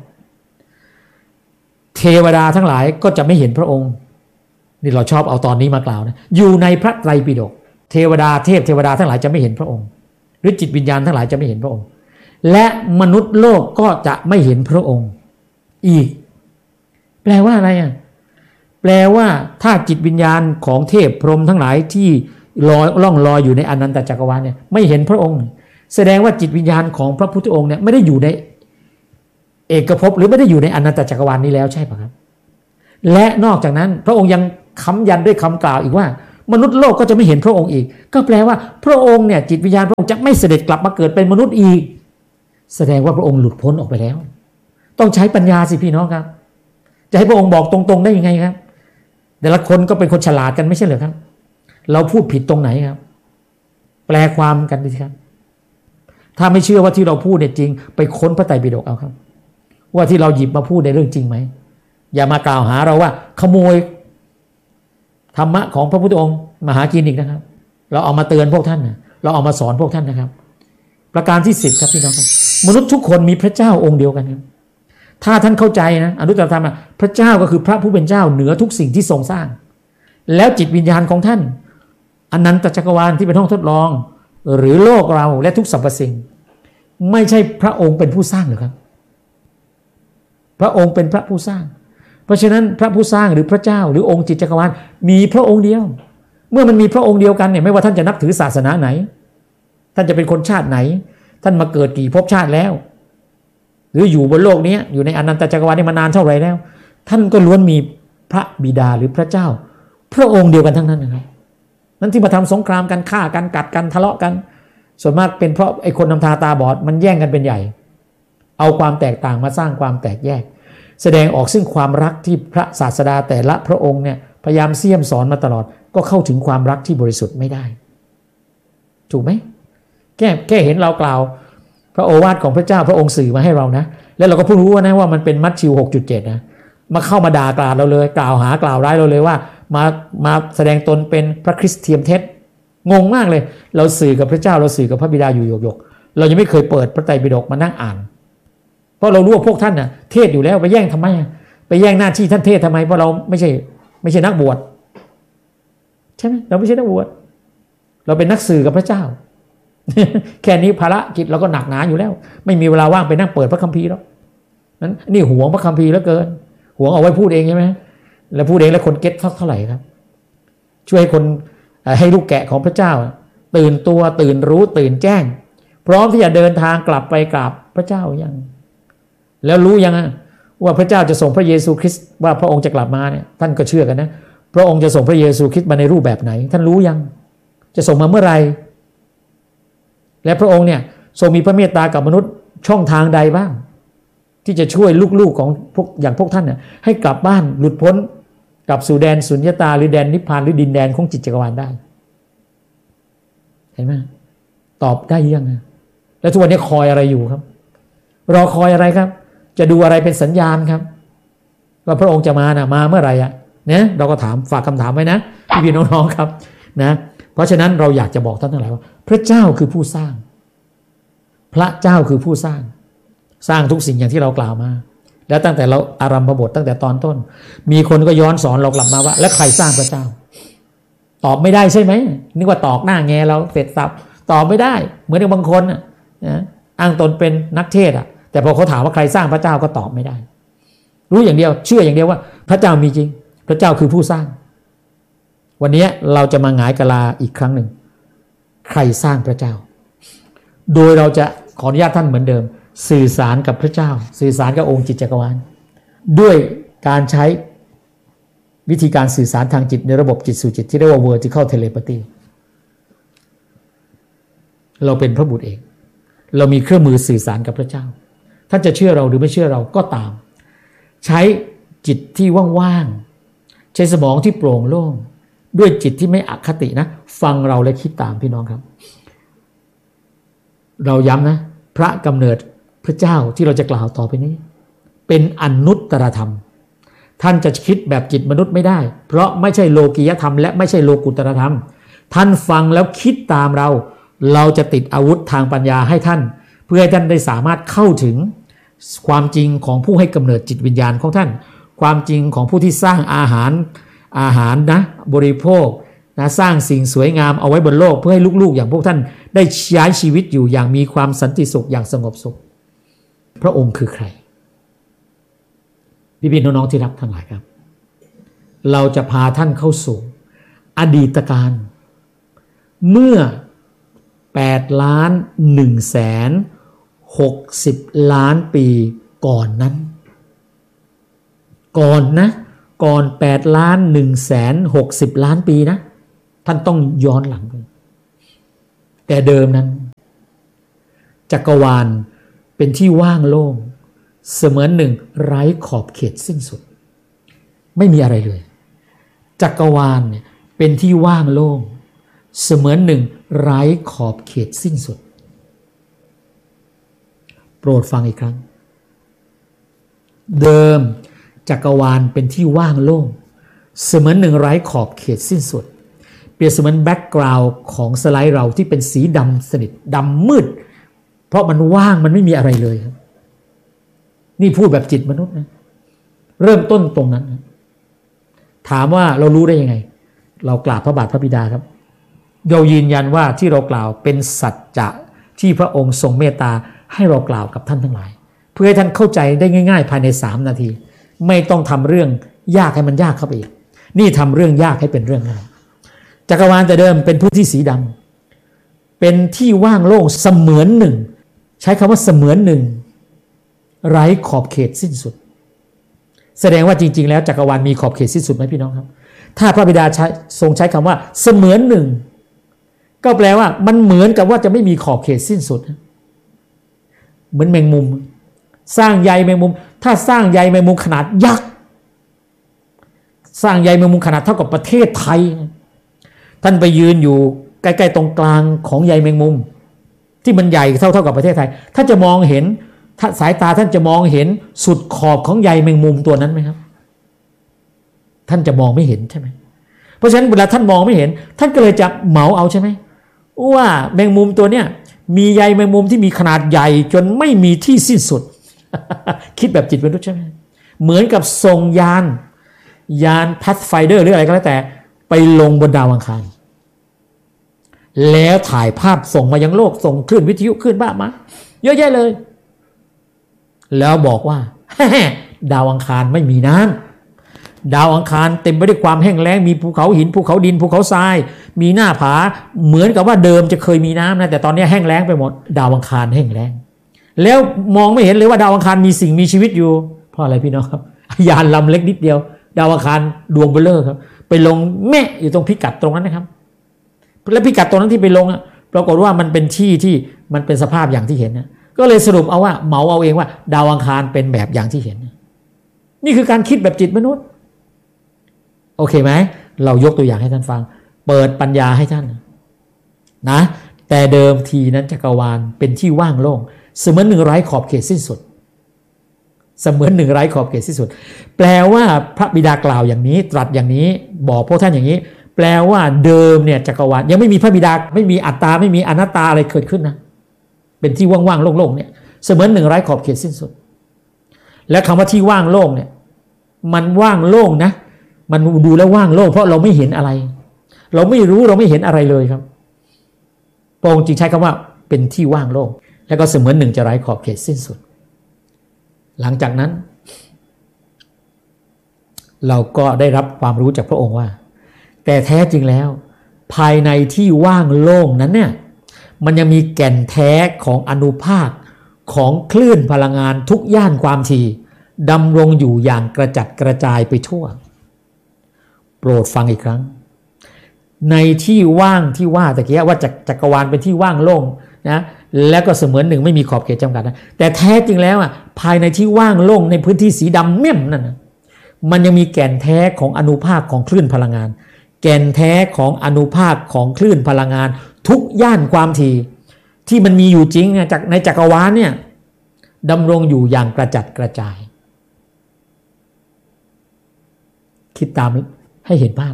เทวดาทั้งหลายก็จะไม่เห็นพระองค์นี่เราชอบเอาตอนนี้มากล่าวนะอยู่ในพระไตรปิฎกเทวดาเทพเทวดาทั้งหลายจะไม่เห็นพระองค์หรือจิตวิญญาณทั้งหลายจะไม่เห็นพระองค์และมนุษย์โลกก็จะไม่เห็นพระองค์อีกแปลว่าอะไรอ่ะแปลว่าถ้าจิตวิญญาณของเทพพรหมทั้งหลายที่ลอยล่องลอยอยู่ในอนันตจักรวาลเนี่ยไม่เห็นพระองค์แสดงว่าจิตวิญญาณของพระพุทธองค์เนี่ยไม่ได้อยู่ในเอกภพหรือไม่ได้อยู่ในอนันตจักรวาลนี้แล้วใช่ป่ะครับและนอกจากนั้นพระองค์ยังค้ำยันด้วยคำกล่าวอีกว่ามนุษย์โลกก็จะไม่เห็นพระองค์อีกก็แปลว่าพระองค์เนี่ยจิตวิญญาณพระองค์จะไม่เสด็จกลับมาเกิดเป็นมนุษย์อีกแสดงว่าพระองค์หลุดพ้นออกไปแล้วต้องใช้ปัญญาสิพี่น้องครับจะให้พระองค์บอกตรงๆได้ยังไงครับแต่ละคนก็เป็นคนฉลาดกันไม่ใช่เหรอครับเราพูดผิดตรงไหนครับแปลความกันดิครับถ้าไม่เชื่อว่าที่เราพูดเนี่ยจริงไปค้นพระไตรปิฎกเอาครับว่าที่เราหยิบมาพูดในเรื่องจริงไหมอย่ามากล่าวหาเราว่าขโมยธรรมะของพระพุทธองค์มาหากินอีกนะครับเราเอามาเตือนพวกท่านนะเราเอามาสอนพวกท่านนะครับประการที่สิบครับพี่น้องครับมนุษย์ทุกคนมีพระเจ้าองค์เดียวกันครับถ้าท่านเข้าใจนะอนุตตรธรรมพระเจ้าก็คือพระผู้เป็นเจ้าเหนือทุกสิ่งที่ทรงสร้างแล้วจิตวิญญาณของท่านอนันตจักรวาลที่เป็นห้องทดลองหรือโลกเราและทุกสรรพสิ่งไม่ใช่พระองค์เป็นผู้สร้างหรือครับพระองค์เป็นพระผู้สร้างเพราะฉะนั้นพระผู้สร้างหรือพระเจ้าหรือองค์จิตจักรวาลมีพระองค์เดียวเมื่อมันมีพระองค์เดียวกันเนี่ยไม่ว่าท่านจะนับถือศาสนาไหนท่านจะเป็นคนชาติไหนท่านมาเกิดกี่ภพชาติแล้วหรืออยู่บนโลกนี้อยู่ในอนันตจักรวาลนี่มานานเท่าไหร่แล้วท่านก็ล้วนมีพระบิดาหรือพระเจ้าพระองค์เดียวกันทั้งนั้นนะครับนั้นที่มาทำสงครามกันฆ่ากันกัดกันทะเลาะกันส่วนมากเป็นเพราะไอ้คนนำทาตาบอดมันแย่งกันเป็นใหญ่เอาความแตกต่างมาสร้างความแตกแยกแสดงออกซึ่งความรักที่พระศาสดาแต่ละพระองค์เนี่ยพยายามเสี่ยมสอนมาตลอดก็เข้าถึงความรักที่บริสุทธิ์ไม่ได้ถูกไหมแค่แค่เห็นเรากล่าวพระโอวาทของพระเจ้าพระองค์สื่อมาให้เรานะแล้วเราก็เพิ่งรู้นะว่ามันเป็นมัทธิว หกจุดเจ็ด นะมาเข้ามาด่ากล่าวเราเลยกล่าวหากล่าวร้ายเราเลยว่ามามาแสดงตนเป็นพระคริสต์เทียมเท็จงงมากเลยเราสื่อกับพระเจ้าเราสื่อกับพระบิดาอยู่หยกๆเรายังไม่เคยเปิดพระไตรปิฎกมานั่งอ่านเพราะเรารู้ว่าพวกท่านน่ะเทศอยู่แล้วไปแย่งทำไมไปแย่งหน้าที่ท่านเทศทำไมเพราะเราไม่ใช่ไม่ใช่นักบวชใช่ไหมเราไม่ใช่นักบวชเราเป็นนักสื่อกับพระเจ้า แค่นี้ภารกิจเราก็หนักหนาอยู่แล้วไม่มีเวลาว่างไปนั่งเปิดพระคัมภีร์หรอกนั้นนี่หวงพระคัมภีร์เหลือเกินหวงเอาไว้พูดเองใช่ไหมแล้วพูดเองแล้วคนเก็ตเท่าไหร่ครับช่วยคนให้ลูกแกะของพระเจ้าตื่นตัวตื่นรู้ตื่นแจ้งพร้อมที่จะเดินทางกลับไปกราบพระเจ้ายังแล้วรู้ยังว่าพระเจ้าจะส่งพระเยซูคริสต์ว่าพระองค์จะกลับมาเนี่ยท่านก็เชื่อกันนะพระองค์จะส่งพระเยซูคริสต์มาในรูปแบบไหนท่านรู้ยังจะส่งมาเมื่อไหร่และพระองค์เนี่ยทรงมีพระเมตตากับมนุษย์ช่องทางใดบ้างที่จะช่วยลูกๆของพวกอย่างพวกท่านเนี่ยให้กลับบ้านหลุดพ้นกลับสู่แดนสุญญตาหรือแดนนิพพานหรือดินแดนของจิตจักรวาลได้เห็นไหมตอบได้ยังแล้วทุกวันนี้คอยอะไรอยู่ครับรอคอยอะไรครับจะดูอะไรเป็นสัญญาณครับว่าพระองค์จะมานะมาเมื่อไหร่อ่ะเนี่ยเราก็ถามฝากคำถามไว้นะพี่ๆน้องๆครับนะเพราะฉะนั้นเราอยากจะบอกท่านทั้งหลายว่าพระเจ้าคือผู้สร้างพระเจ้าคือผู้สร้างสร้างทุกสิ่งอย่างที่เรากล่าวมาแล้วตั้งแต่เราอารัมภบทตั้งแต่ตอนต้นมีคนก็ย้อนสอนเรากลับมาว่าแล้วใครสร้างพระเจ้าตอบไม่ได้ใช่ไหมนึกว่าตอกหน้าแงเราเสร็จสับตอบไม่ได้เหมือนกับบางคนนะอ้างตนเป็นนักเทศอ่ะแต่พอเขาถามว่าใครสร้างพระเจ้าก็ตอบไม่ได้รู้อย่างเดียวเชื่ออย่างเดียวว่าพระเจ้ามีจริงพระเจ้าคือผู้สร้างวันนี้เราจะมาหงายกะลาอีกครั้งหนึ่งใครสร้างพระเจ้าโดยเราจะขออนุญาตท่านเหมือนเดิมสื่อสารกับพระเจ้าสื่อสารกับองค์จิตจักรวาลด้วยการใช้วิธีการสื่อสารทางจิตในระบบจิตสู่จิตที่เรียกว่า vertical telepathy เราเป็นพระบุตรเองเรามีเครื่องมือสื่อสารกับพระเจ้าท่านจะเชื่อเราหรือไม่เชื่อเราก็ตามใช้จิตที่ว่างๆใช้สมองที่โปร่งโล่งด้วยจิตที่ไม่อคตินะฟังเราและคิดตามพี่น้องครับเราย้ำนะพระกำเนิดพระเจ้าที่เราจะกล่าวต่อไปนี้เป็นอนุตตรธรรมท่านจะคิดแบบจิตมนุษย์ไม่ได้เพราะไม่ใช่โลกียธรรมและไม่ใช่โลกุตตรธรรมท่านฟังแล้วคิดตามเราเราจะติดอาวุธทางปัญญาให้ท่านเพื่อให้ท่านได้สามารถเข้าถึงความจริงของผู้ให้กำเนิดจิตวิญญาณของท่านความจริงของผู้ที่สร้างอาหารอาหารนะบริโภคนะสร้างสิ่งสวยงามเอาไว้บนโลกเพื่อให้ลูกๆอย่างพวกท่านได้ใช้ชีวิตอยู่อย่างมีความสันติสุขอย่างสงบสุขพระองค์คือใครพี่ๆน้องๆที่รักทั้งหลายครับเราจะพาท่านเข้าสู่อดีตการเมื่อแปดล้านหนึ่งแสนหกสิบล้านปีก่อนนั้นก่อนนะก่อนแปดล้านหนึ่งแสนหกสิบล้านปีนะท่านต้องย้อนหลังไปแต่เดิมนั้นจักรวาลเป็นที่ว่างโล่งเสมือนหนึ่งไร้ขอบเขตสิ้นสุดไม่มีอะไรเลยจักรวาลเนี่ยเป็นที่ว่างโล่งเสมือนหนึ่งไร้ขอบเขตสิ้นสุดโปรดฟังอีกครั้งเดิมจักรวาลเป็นที่ว่างโล่งเสมือนหนึ่งไร้ขอบเขตสิ้นสุดเปรียบเสมือนแบ็กกราวด์ของสไลด์เราที่เป็นสีดำสนิทดำมืดเพราะมันว่างมันไม่มีอะไรเลยครับนี่พูดแบบจิตมนุษย์นะเริ่มต้นตรงนั้นนะถามว่าเรารู้ได้ยังไงเรากราบพระบาทพระบิดาครับเรายืนยันว่าที่เรากล่าวเป็นสัจจะที่พระองค์ทรงเมตตาให้เรากล่าวกับท่านทั้งหลายเพื่อให้ท่านเข้าใจได้ง่ายๆภายในสามนาทีไม่ต้องทำเรื่องยากให้มันยากเข้าไปอีกนี่ทำเรื่องยากให้เป็นเรื่องง่ายจักรวาลแต่เดิมเป็นพื้นที่สีดำเป็นที่ว่างโล่งเสมือนหนึ่งใช้คำว่าเสมือนหนึ่งไร้ขอบเขตสิ้นสุดแสดงว่าจริงๆแล้วจักรวาลมีขอบเขตสิ้นสุดไหมพี่น้องครับถ้าพระบิดาใช้ทรงใช้คำว่าเสมือนหนึ่งก็แปลว่ามันเหมือนกับว่าจะไม่มีขอบเขตสิ้นสุดเหมือนแมงมุมสร้างใยแมงมุมถ้าสร้างใยแมงมุมขนาดยักษ์สร้างใยแมงมุมขนาดเท่ากับประเทศไทยท่านไปยืนอยู่ใกล้ๆตรงกลางของใยแมงมุมที่มันใหญ่เท่าเท่ากับประเทศไทยท่านจะมองเห็นสายตาท่านจะมองเห็นสุดขอบของใยแมงมุมตัวนั้นไหมครับท่านจะมองไม่เห็นใช่ไหมเพราะฉะนั้นเวลาท่านมองไม่เห็นท่านก็เลยจะเหมาเอาใช่ไหมว่าแมงมุมตัวเนี้ยมีใยแมงมุมที่มีขนาดใหญ่จนไม่มีที่สิ้นสุด คิดแบบจิตมนุษย์ใช่ไหมเหมือนกับส่งยานยาน Pathfinder หรืออะไรก็แล้วแต่ไปลงบนดาวอังคารแล้วถ่ายภาพส่งมายังโลกส่งคลื่นวิทยุคลื่นบ้ามาเยอะแยะเลยแล้วบอกว่า ดาวอังคารไม่มีน้ำดาวอังคารเต็มไปด้วยความแห้งแล้งมีภูเขาหินภูเขาดินภูเขาทรายมีหน้าผาเหมือนกับว่าเดิมจะเคยมีน้ำนะแต่ตอนนี้แห้งแล้งไปหมดดาวอังคารแห้งแล้งแล้วมองไม่เห็นเลยว่าดาวอังคารมีสิ่งมีชีวิตอยู่เพราะอะไรพี่น้องครับยานลำเล็กนิดเดียวดาวอังคารดวงเบลอครับไปลงแม่อยู่ตรงพิกัดตรงนั้นนะครับแล้วพิกัดตรงนั้นที่ไปลงอ่ะปรากฏว่ามันเป็นที่ที่มันเป็นสภาพอย่างที่เห็นนะก็เลยสรุปเอาว่าเหมาเอาเองว่าดาวอังคารเป็นแบบอย่างที่เห็นนี่คือการคิดแบบจิตมนุษย์โอเคไหมเรายกตัวอย่างให้ท่านฟังเปิดปัญญาให้ท่านนะแต่เดิมทีนั้นจักรวาลเป็นที่ว่างโล่งเสมือนหนึ่งไร้ขอบเขตสิ้นสุดเสมือนหนึ่งไร้ขอบเขตสิ้นสุดแปลว่าพระบิดากล่าวอย่างนี้ตรัสอย่างนี้บอกพวกท่านอย่างนี้แปลว่าเดิมเนี่ยจักรวาลยังไม่มีพระบิดาไม่มีอัตตาไม่มีอนัตตาอะไรเกิดขึ้นนะเป็นที่ว่างๆโล่งๆเนี่ยเสมือนหนึ่งไร้ขอบเขตสิ้นสุดและคำว่าที่ว่างโล่งเนี่ยมันว่างโล่งนะมันดูแล้วว่างโล่งเพราะเราไม่เห็นอะไรเราไม่รู้เราไม่เห็นอะไรเลยครับพระองค์จึงใช้คำว่าเป็นที่ว่างโล่งแล้วก็เสมือนหนึ่งจะไร้ขอบเขตสิ้นสุดหลังจากนั้นเราก็ได้รับความรู้จากพระองค์ว่าแต่แท้จริงแล้วภายในที่ว่างโล่งนั้นเนี่ยมันยังมีแก่นแท้ของอานุภาคของคลื่นพลังงานทุกย่านความถี่ดำรงอยู่อย่างกระจัดกระจายไปทั่วโปรดฟังอีกครั้งในที่ว่างที่ว่าตะเกียว่าจักรวาลเป็นที่ว่างโล่งนะแล้วก็เสมือนหนึ่งไม่มีขอบเขตจำกัดนะแต่แท้จริงแล้วอ่ะภายในที่ว่างโล่งในพื้นที่สีดำเมี่ยมนั่นนะมันยังมีแก่นแท้ของอานุภาคของคลื่นพลังงานแก่นแท้ของอานุภาคของคลื่นพลังงานทุกย่านความถี่ที่มันมีอยู่จริงจากในจักรวาลเนี่ยดำรงอยู่อย่างกระจัดกระจายคิดตามให้เห็นภาพ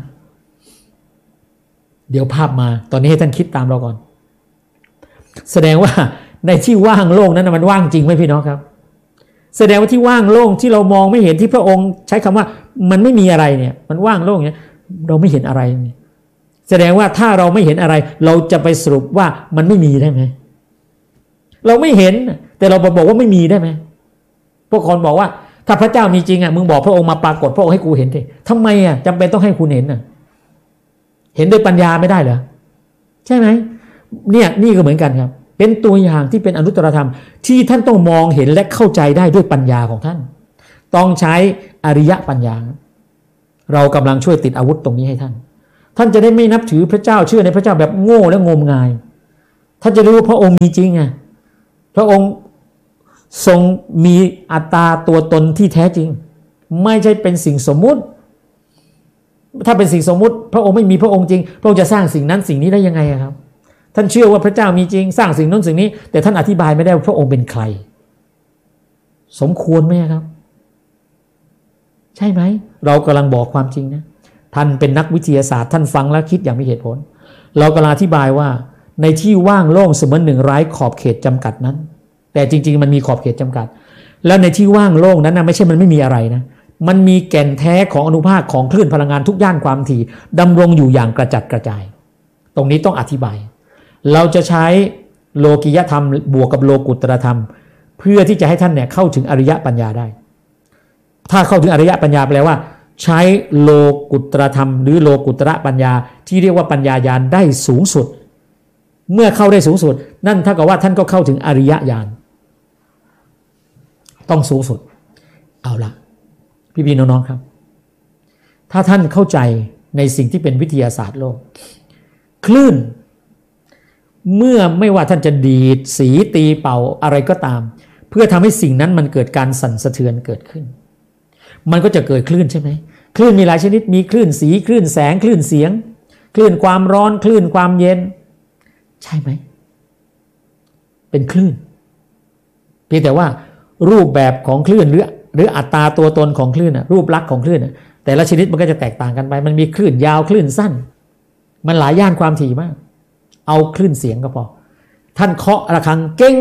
เดี๋ยวภาพมาตอนนี้ให้ท่านคิดตามเราก่อนแสดงว่าในที่ว่างโล่งนั้นมันว่างจริงไหมพี่น้องครับแสดงว่าที่ว่างโล่งที่เรามองไม่เห็นที่พระองค์ใช้คำว่ามันไม่มีอะไรเนี่ยมันว่างโล่งเนี่ยเราไม่เห็นอะไรเนี่ยแสดงว่าถ้าเราไม่เห็นอะไรเราจะไปสรุปว่ามันไม่มีได้ไหมเราไม่เห็นแต่เราบอกว่าไม่มีได้ไหมพวกคนบอกว่าถ้าพระเจ้ามีจริงอ่ะมึงบอกพระองค์มาปรากฏพระองค์ให้กูเห็นดิทำไมอ่ะจำเป็นต้องให้คุณเห็นอ่ะเห็นด้วยปัญญาไม่ได้เหรอใช่ไหมเนี่ยนี่ก็เหมือนกันครับเป็นตัวอย่างที่เป็นอนุตตรธรรมที่ท่านต้องมองเห็นและเข้าใจได้ด้วยปัญญาของท่านต้องใช้อริยปัญญาเรากำลังช่วยติดอาวุธตรงนี้ให้ท่านท่านจะได้ไม่นับถือพระเจ้าเชื่อในพระเจ้าแบบโง่และงมงายท่านจะรู้ว่าพระองค์มีจริงไงพระองค์ทรงมีอัตตาตัวตนที่แท้จริงไม่ใช่เป็นสิ่งสมมุติถ้าเป็นสิ่งสมมุติพระองค์ไม่มีพระองค์จริงพระองค์จะสร้างสิ่งนั้นสิ่งนี้ได้ยังไงครับท่านเชื่อว่าพระเจ้ามีจริงสร้างสิ่งนั้นสิ่งนี้แต่ท่านอธิบายไม่ได้ว่าพระองค์เป็นใครสมควรไหมครับใช่ไหมเรากำลังบอกความจริงนะท่านเป็นนักวิทยาศาสตร์ท่านฟังแล้วคิดอย่างมีเหตุผลเรากำลังอธิบายว่าในที่ว่างโล่งเสมือนหนึ่งไร้ขอบเขตจำกัดนั้นแต่จริงๆมันมีขอบเขตจำกัดแล้วในที่ว่างโล่งนั้นนะไม่ใช่มันไม่มีอะไรนะมันมีแก่นแท้ของอนุภาคของคลื่นพลังงานทุกย่านความถี่ดำรงอยู่อย่างกระจัดกระจายตรงนี้ต้องอธิบายเราจะใช้โลกิยธรรมบวกกับโลกุตตรธรรมเพื่อที่จะให้ท่านเนี่ยเข้าถึงอริยปัญญาได้ถ้าเข้าถึงอริยปัญญาแปลว่าใช้โลกุตตรธรรมหรือโลกุตระปัญญาที่เรียกว่าปัญญาญาณได้สูงสุดเมื่อเข้าได้สูงสุดนั่นเท่ากับว่าท่านก็เข้าถึงอริยญาณต้องสูงสุดเอาละพี่ๆน้องๆครับถ้าท่านเข้าใจในสิ่งที่เป็นวิทยาศาสตร์โลกคลื่นเมื่อไม่ว่าท่านจะดีดสีตีเป่าอะไรก็ตามเพื่อทำให้สิ่งนั้นมันเกิดการสั่นสะเทือนเกิดขึ้นมันก็จะเกิดคลื่นใช่ไหมคลื่นมีหลายชนิดมีคลื่นสีคลื่นแสงคลื่นเสียงคลื่นความร้อนคลื่นความเย็นใช่ไหมเป็นคลื่นเพียงแต่ว่ารูปแบบของคลื่นหรือหรืออัตราตัวตนของคลื่นนะรูปลักษณ์ของคลื่นนะแต่ละชนิดมันก็จะแตกต่างกันไปมันมีคลื่นยาวคลื่นสั้นมันหลายย่านความถี่มากเอาคลื่นเสียงก็พอท่านเคาะระฆังเก้ง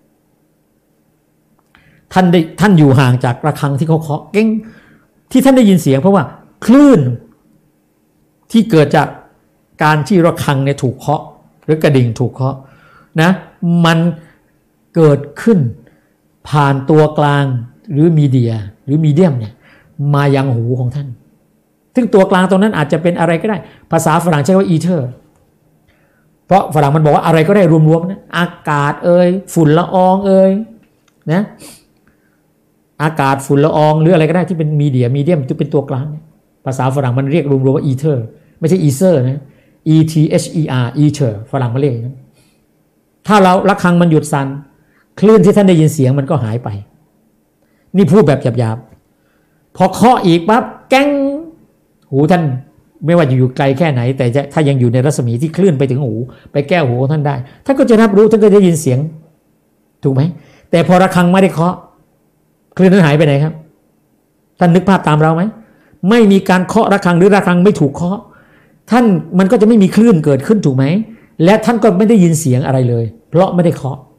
ท่านได้ท่านอยู่ห่างจากระฆังที่เขาเคาะเก้งที่ท่านได้ยินเสียงเพราะว่าคลื่นที่เกิดจากการที่ระฆังเนี่ยถูกเคาะหรือกระดิ่งถูกเคาะนะมันเกิดขึ้นผ่านตัวกลางหรือมีเดียหรือมีเดียมเนี่ยมายังหูของท่านซึ่งตัวกลางตรงนั้นอาจจะเป็นอะไรก็ได้ภาษาฝรั่งใช้ว่าอีเทอร์เพราะฝรั่งมันบอกว่าอะไรก็ได้รวมๆนะอากาศเอ่ยฝุ่นละอองเอ่ยนะอากาศฝุ่นละอองหรืออะไรก็ได้ที่เป็นมีเดียมีเดียมที่เป็นตัวกลางภาษาฝรั่งมันเรียกรวมๆว่าอีเทอร์ไม่ใช่อีเซอร์นะ E T H E R อีเทอร์ฝรั่งมาเรียกนะถ้าเราระฆังมันหยุดสั่นคลื่นที่ท่านได้ยินเสียงมันก็หายไปนี่พูดแบบหยาบๆพอเคาะอีกปั๊บแก้งหูท่านไม่ว่าจะอยู่ไกลแค่ไหนแต่ถ้ายังอยู่ในรัศมีที่คลื่นไปถึงหูไปแก้วหูของท่านได้ท่านก็จะรับรู้ท่านก็ได้ยินเสียงถูกไหมแต่พอระฆังไม่ได้เคาะคลื่นนั้นหายไปไหนครับท่านนึกภาพตามเราไหมไม่มีการเคาะระฆังหรือระฆังไม่ถูกเคาะท่านมันก็จะไม่มีคลื่นเกิดขึ้นถูกไหมและท่านก็ไม่ได้ยินเสียงอะไรเลยเพราะไม่ได้เคาะ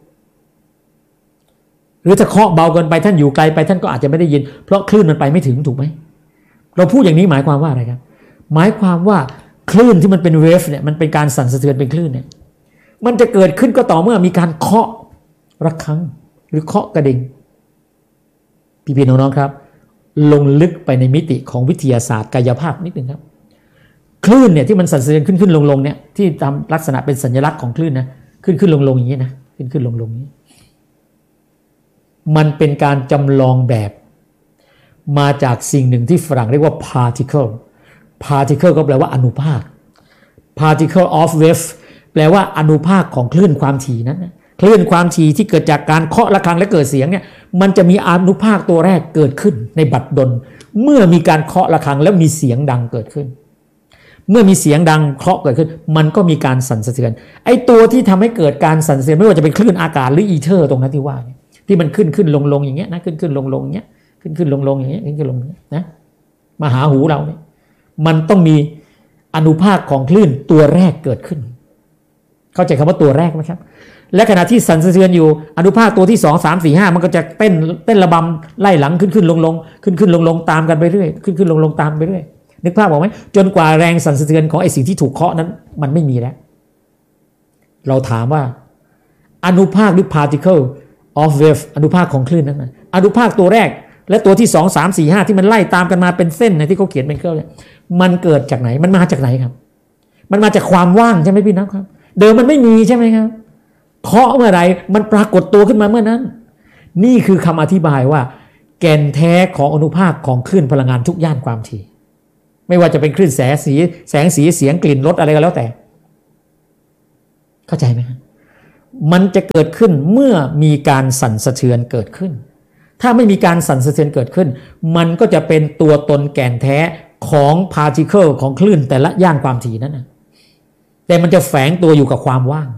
หรือถ้าเคาะเบาเกินไปท่านอยู่ไกลไปท่านก็อาจจะไม่ได้ยินเพราะคลื่นมันไปไม่ถึงถูกไหมเราพูดอย่างนี้หมายความว่าอะไรครับหมายความว่าคลื่นที่มันเป็นเวฟเนี่ยมันเป็นการสั่นสะเทือนเป็นคลื่นเนี่ยมันจะเกิดขึ้นก็ต่อเมื่อมีการเคาะระฆังหรือเคาะกระดิ่งพี่ๆน้องๆครับลงลึกไปในมิติของวิทยาศาสตร์กายภาพนิดนึงครับคลื่นเนี่ยที่มันสั่นสะเทือนขึ้นขึ้นลงลงเนี่ยที่ทำลักษณะเป็นสัญลักษณ์ของคลื่นนะขึ้นขึ้นลงลงอย่างนี้นะขึ้นขึ้นลงลงนี้มันเป็นการจำลองแบบมาจากสิ่งหนึ่งที่ฝรั่งเรียกว่า particle particle ก็แปลว่าอนุภาค particle of wave แปลว่าอนุภาคของคลื่นความถี่นั้นคลื่นความถี่ที่เกิดจากการเคาะระฆังและเกิดเสียงเนี่ยมันจะมีอนุภาคตัวแรกเกิดขึ้นในบัดดลเมื่อมีการเคาะระฆังแล้วมีเสียงดังเกิดขึ้นเมื่อมีเสียงดังเคาะเกิดขึ้นมันก็มีการสั่นสะเทือนไอ้ตัวที่ทำให้เกิดการสั่นสะเทือนไม่ว่าจะเป็นคลื่นอากาศหรืออีเทอร์ตรงนั้นที่ว่าที่มันขึ้นขึ้นลงลงอย่างเงี้ยนะขึ้นขึ้นลงลงอย่างเงี้ยขึ้นขึ้นลงลงอย่างเงี้ยขึ้นขึ้นลงนะมาหาหูเราเนี่ยมันต้องมีอนุภาคของคลื่นตัวแรกเกิดขึ้นเข้าใจคำว่าตัวแรกไหมครับและขณะที่สั่นสะเทือนอยู่อนุภาคตัวที่สองสามสี่ห้ามันก็จะเต้นเต้นระบำไล่หลังขึ้นขึ้นลงลงขึ้นขึ้นลงลงตามกันไปเรื่อยขึ้นขึ้นลงลงตามไปเรื่อยนึกภาพออกไหมจนกว่าแรงสั่นสะเทือนของไอ้สิ่งที่ถูกเคาะนั้นมันไม่มีแล้วเราถามว่าอนุภาคหรือ particle of wave อนุภาคของคลื่นนั้นนะอนุภาคตัวแรกและตัวที่สอง สาม สี่ ห้าที่มันไล่ตามกันมาเป็นเส้นนะที่เขาเขียนเป็นเครื่องเนี่ยมันเกิดจากไหนมันมาจากไหนครับมันมาจากความว่างใช่ไหมพี่น้องครับเดิมมันไม่มีใช่ไหมครับเคาะเมื่อไหร่มันปรากฏตัวขึ้นมาเมื่อนั้นนี่คือคำอธิบายว่าแก่นแท้ของอนุภาคของคลื่นพลังงานทุกย่านความถี่ไม่ว่าจะเป็นคลื่นแสงสีแสงสีเสียงกลิ่นรสอะไรก็แล้วแต่เข้าใจไหมมันจะเกิดขึ้นเมื่อมีการสั่นสะเทือนเกิดขึ้นถ้าไม่มีการสั่นสะเทือนเกิดขึ้นมันก็จะเป็นตัวตนแก่นแท้ของพาร์ติเคิลของคลื่นแต่ละย่านความถี่นั้นนะแต่มันจะแฝงตัวอยู่กับความว่าง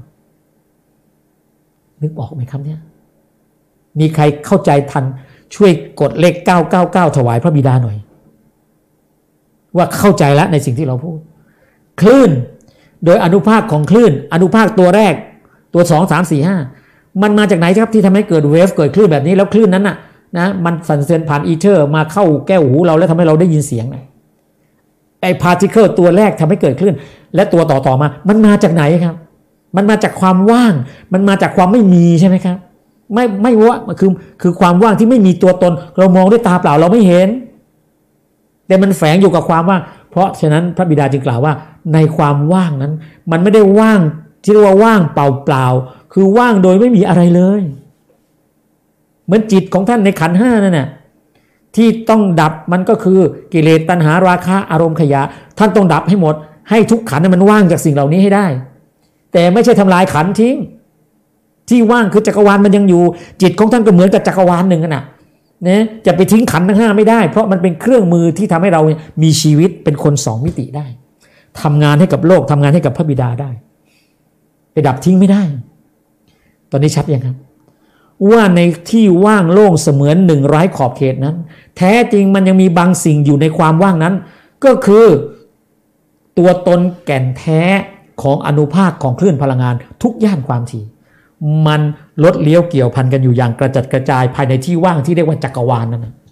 นึกออกไหมครับเนี่ยมีใครเข้าใจทันช่วยกดเลขเก้าเก้าเก้าถวายพระบิดาหน่อยว่าเข้าใจแล้วในสิ่งที่เราพูดคลื่นโดยอนุภาคของคลื่นอนุภาคตัวแรกตัวสอง สาม สี่ ห้ามันมาจากไหนครับที่ทำให้เกิดเวฟเกิดคลื่นแบบนี้แล้วคลื่นนั้นน่ะนะมันสั่นสะเทือนผ่านอีเทอร์มาเข้าแก้วหูเราแล้วทำให้เราได้ยินเสียงนะไอ้พาร์ติเคิลตัวแรกทำให้เกิดคลื่นและตัวต่อๆมามันมาจากไหนครับมันมาจากความว่างมันมาจากความไม่มีใช่ไหมครับไม่ไม่ว่าคือคือความว่างที่ไม่มีตัวตนเรามองด้วยตาเปล่าเราไม่เห็นแต่มันแฝงอยู่กับความว่างเพราะฉะนั้นพระบิดาจึงกล่าวว่าในความว่างนั้นมันไม่ได้ว่างที่เรียกว่าว่างเปล่าๆคือว่างโดยไม่มีอะไรเลยเหมือนจิตของท่านในขันธ์ห้านั่นน่ะที่ต้องดับมันก็คือกิเลสตัณหาราคะอารมณ์ขยะท่านต้องดับให้หมดให้ทุกขันธ์มันว่างจากสิ่งเหล่านี้ให้ได้แต่ไม่ใช่ทำลายขันธ์ทิ้งที่ว่างคือจักรวาลมันยังอยู่จิตของท่านก็เหมือนกับจักรวาลหนึ่งน่ะนะจะไปทิ้งขันธ์ทั้งห้าไม่ได้เพราะมันเป็นเครื่องมือที่ทำให้เรามีชีวิตเป็นคนสองมิติได้ทำงานให้กับโลกทำงานให้กับพระบิดาได้ไปดับทิ้งไม่ได้ตอนนี้ชัดยังครับว่าในที่ว่างโล่งเสมือนหนึ่งไร้ขอบเขตนั้นแท้จริงมันยังมีบางสิ่งอยู่ในความว่างนั้นก็คือตัวตนแก่นแท้ของอนุภาคของคลื่นพลังงานทุกย่านความถี่มันลดเลี้ยวเกี่ยวพันกันอยู่อย่างกระจัดกระจายภายในที่ว่างที่เรียกว่าจักรวาลนั่นนะ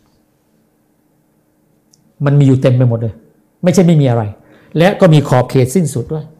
มันมีอยู่เต็มไปหมดเลยไม่ใช่ไม่มีอะไรและก็มีขอบเขตสิ้นสุดด้วย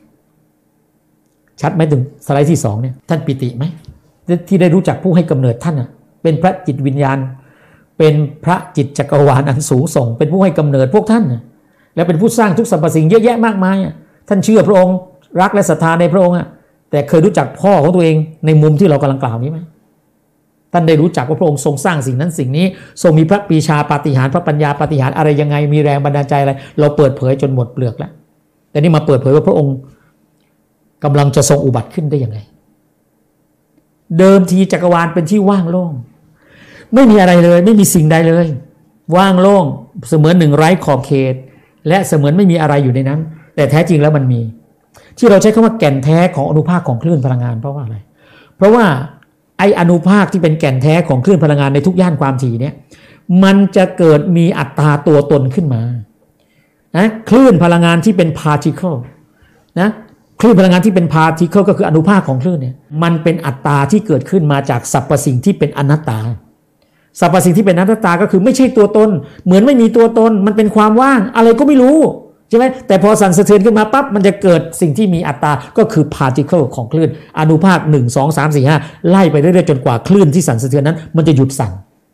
ชัดไหมถึงสไลด์ที่สองเนี่ยท่านปิติไหมที่ได้รู้จักผู้ให้กำเนิดท่านอ่ะเป็นพระจิตวิญญาณเป็นพระจิตจักรวาลอันสูงส่งเป็นผู้ให้กำเนิดพวกท่านนะและเป็นผู้สร้างทุกสรรพสิ่งเยอะแยะมากมายอ่ะท่านเชื่อพระองค์รักและศรัทธาในพระองค์อ่ะแต่เคยรู้จักพ่อของตัวเองในมุมที่เรากำลังกล่าวนี้ไหมท่านได้รู้จักว่าพระองค์ทรงสร้างสิ่งนั้นสิ่งนี้ทรงมีพระปรีชาปาฏิหาริย์พระปัญญาปาฏิหาริย์อะไรยังไงมีแรงบันดาลใจอะไรเราเปิดเผยจนหมดเปลือกแล้วแต่นี่มาเปิดเผยว่าพระองค์กำลังจะทรงอุบัติขึ้นได้ยังไงเดิมทีจักรวาลเป็นที่ว่างโล่งไม่มีอะไรเลยไม่มีสิ่งใดเลยว่างโล่งเสมือนหนึ่งไร้ขอบเขตและเสมือนไม่มีอะไรอยู่ในนั้นแต่แท้จริงแล้วมันมีที่เราใช้คำว่าแก่นแท้ของอนุภาคของคลื่นพลังงานเพราะว่าอะไรเพราะว่าไออนุภาคที่เป็นแก่นแท้ของคลื่นพลังงานในทุกย่านความถี่เนี่ยมันจะเกิดมีอัตราตัวตนขึ้นมานะคลื่นพลังงานที่เป็น particle นะคลื่นพลังงานที่เป็น particle ก็คืออนุภาคของคลื่นเนี่ยมันเป็นอัตราที่เกิดขึ้นมาจากสรรพสิ่งที่เป็นอนัตตาสรรพสิ่งที่เป็นอนัตตาก็คือไม่ใช่ตัวตนเหมือนไม่มีตัวตนมันเป็นความว่างอะไรก็ไม่รู้ใช่ไหมแต่พอสั่นสะเทือนขึ้นมาปั๊บมันจะเกิดสิ่งที่มีอัตราก็คือ particle ของคลื่นอนุภาคหนึ่ง สอง สาม สี่ ห้าไล่ไปเรื่อยๆจนกว่าคลื่นที่สั่นสะเทือนนั้นมันจะหยุดสั่น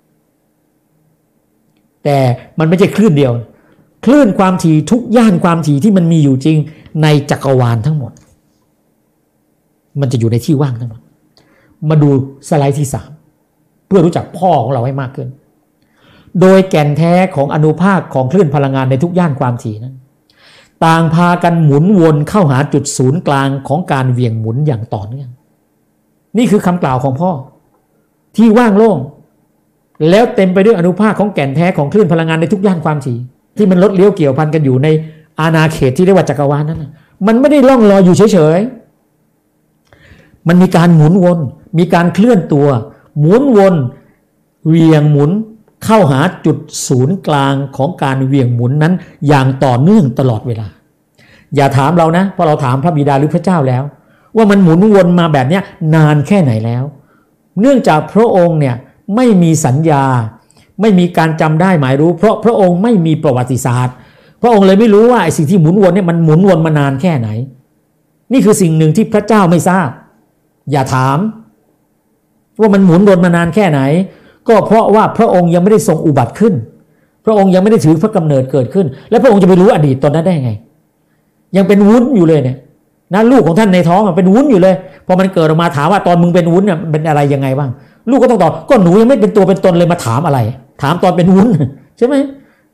แต่มันไม่ใช่คลื่นเดียวคลื่นความถี่ทุกย่านความถี่ที่มันมีอยู่จริงในจักรวาลทั้งหมดมันจะอยู่ในที่ว่างทั้งหมดมาดูสไลด์ที่สามเพื่อรู้จักพ่อของเราให้มากขึ้นโดยแก่นแท้ของอนุภาคของคลื่นพลังงานในทุกย่านความถี่นั้นต่างพากันหมุนวนเข้าหาจุดศูนย์กลางของการเหวี่ยงหมุนอย่างต่อเนื่องนี่คือคำกล่าวของพ่อที่ว่างโล่งแล้วเต็มไปด้วยอนุภาคของแก่นแท้ของคลื่นพลังงานในทุกย่านความถี่ที่มันลดเลี้ยวเกี่ยวพันกันอยู่ในอาณาเขตที่เรียกว่าจักรวาลนั้นมันไม่ได้ล่องลอยอยู่เฉยๆมันมีการหมุนวนมีการเคลื่อนตัวหมุนวนเหวี่ยงหมุนเข้าหาจุดศูนย์กลางของการเหวี่ยงหมุนนั้นอย่างต่อเนื่องตลอดเวลาอย่าถามเรานะเพราะเราถามพระบิดาหรือพระเจ้าแล้วว่ามันหมุนวนมาแบบนี้นานแค่ไหนแล้วเนื่องจากพระองค์เนี่ยไม่มีสัญญาไม่มีการจำได้หมายรู้เพราะพระองค์ไม่มีประวัติศาสตร์พระองค์เลยไม่รู้ว่าไอ้สิ่งที่หมุนวนเนี่ยมันหมุนวนมานานแค่ไหนนี่คือสิ่งหนึ่งที่พระเจ้าไม่ทราบอย่าถามว่ามันหมุนวนมานานแค่ไหนก็เพราะว่าพระองค์ยังไม่ได้ทรงอุบัติขึ้นพระองค์ยังไม่ได้ถือพระกำเนิดเกิดขึ้นและพระองค์จะไปรู้อดีตตอนนั้นได้ไงยังเป็นวุ้นอยู่เลยเนี่ยนะลูกของท่านในท้องเป็นวุ้นอยู่เลยพอมันเกิดออกมาถามว่าตอนมึงเป็นวุ้นเนี่ยเป็นอะไรยังไงบ้างลูกก็ต้องตอบก็หนูยังไม่เป็นตัวเป็นตนเลยมาถามอะไรถามตอนเป็นวุ้นใช่ไหม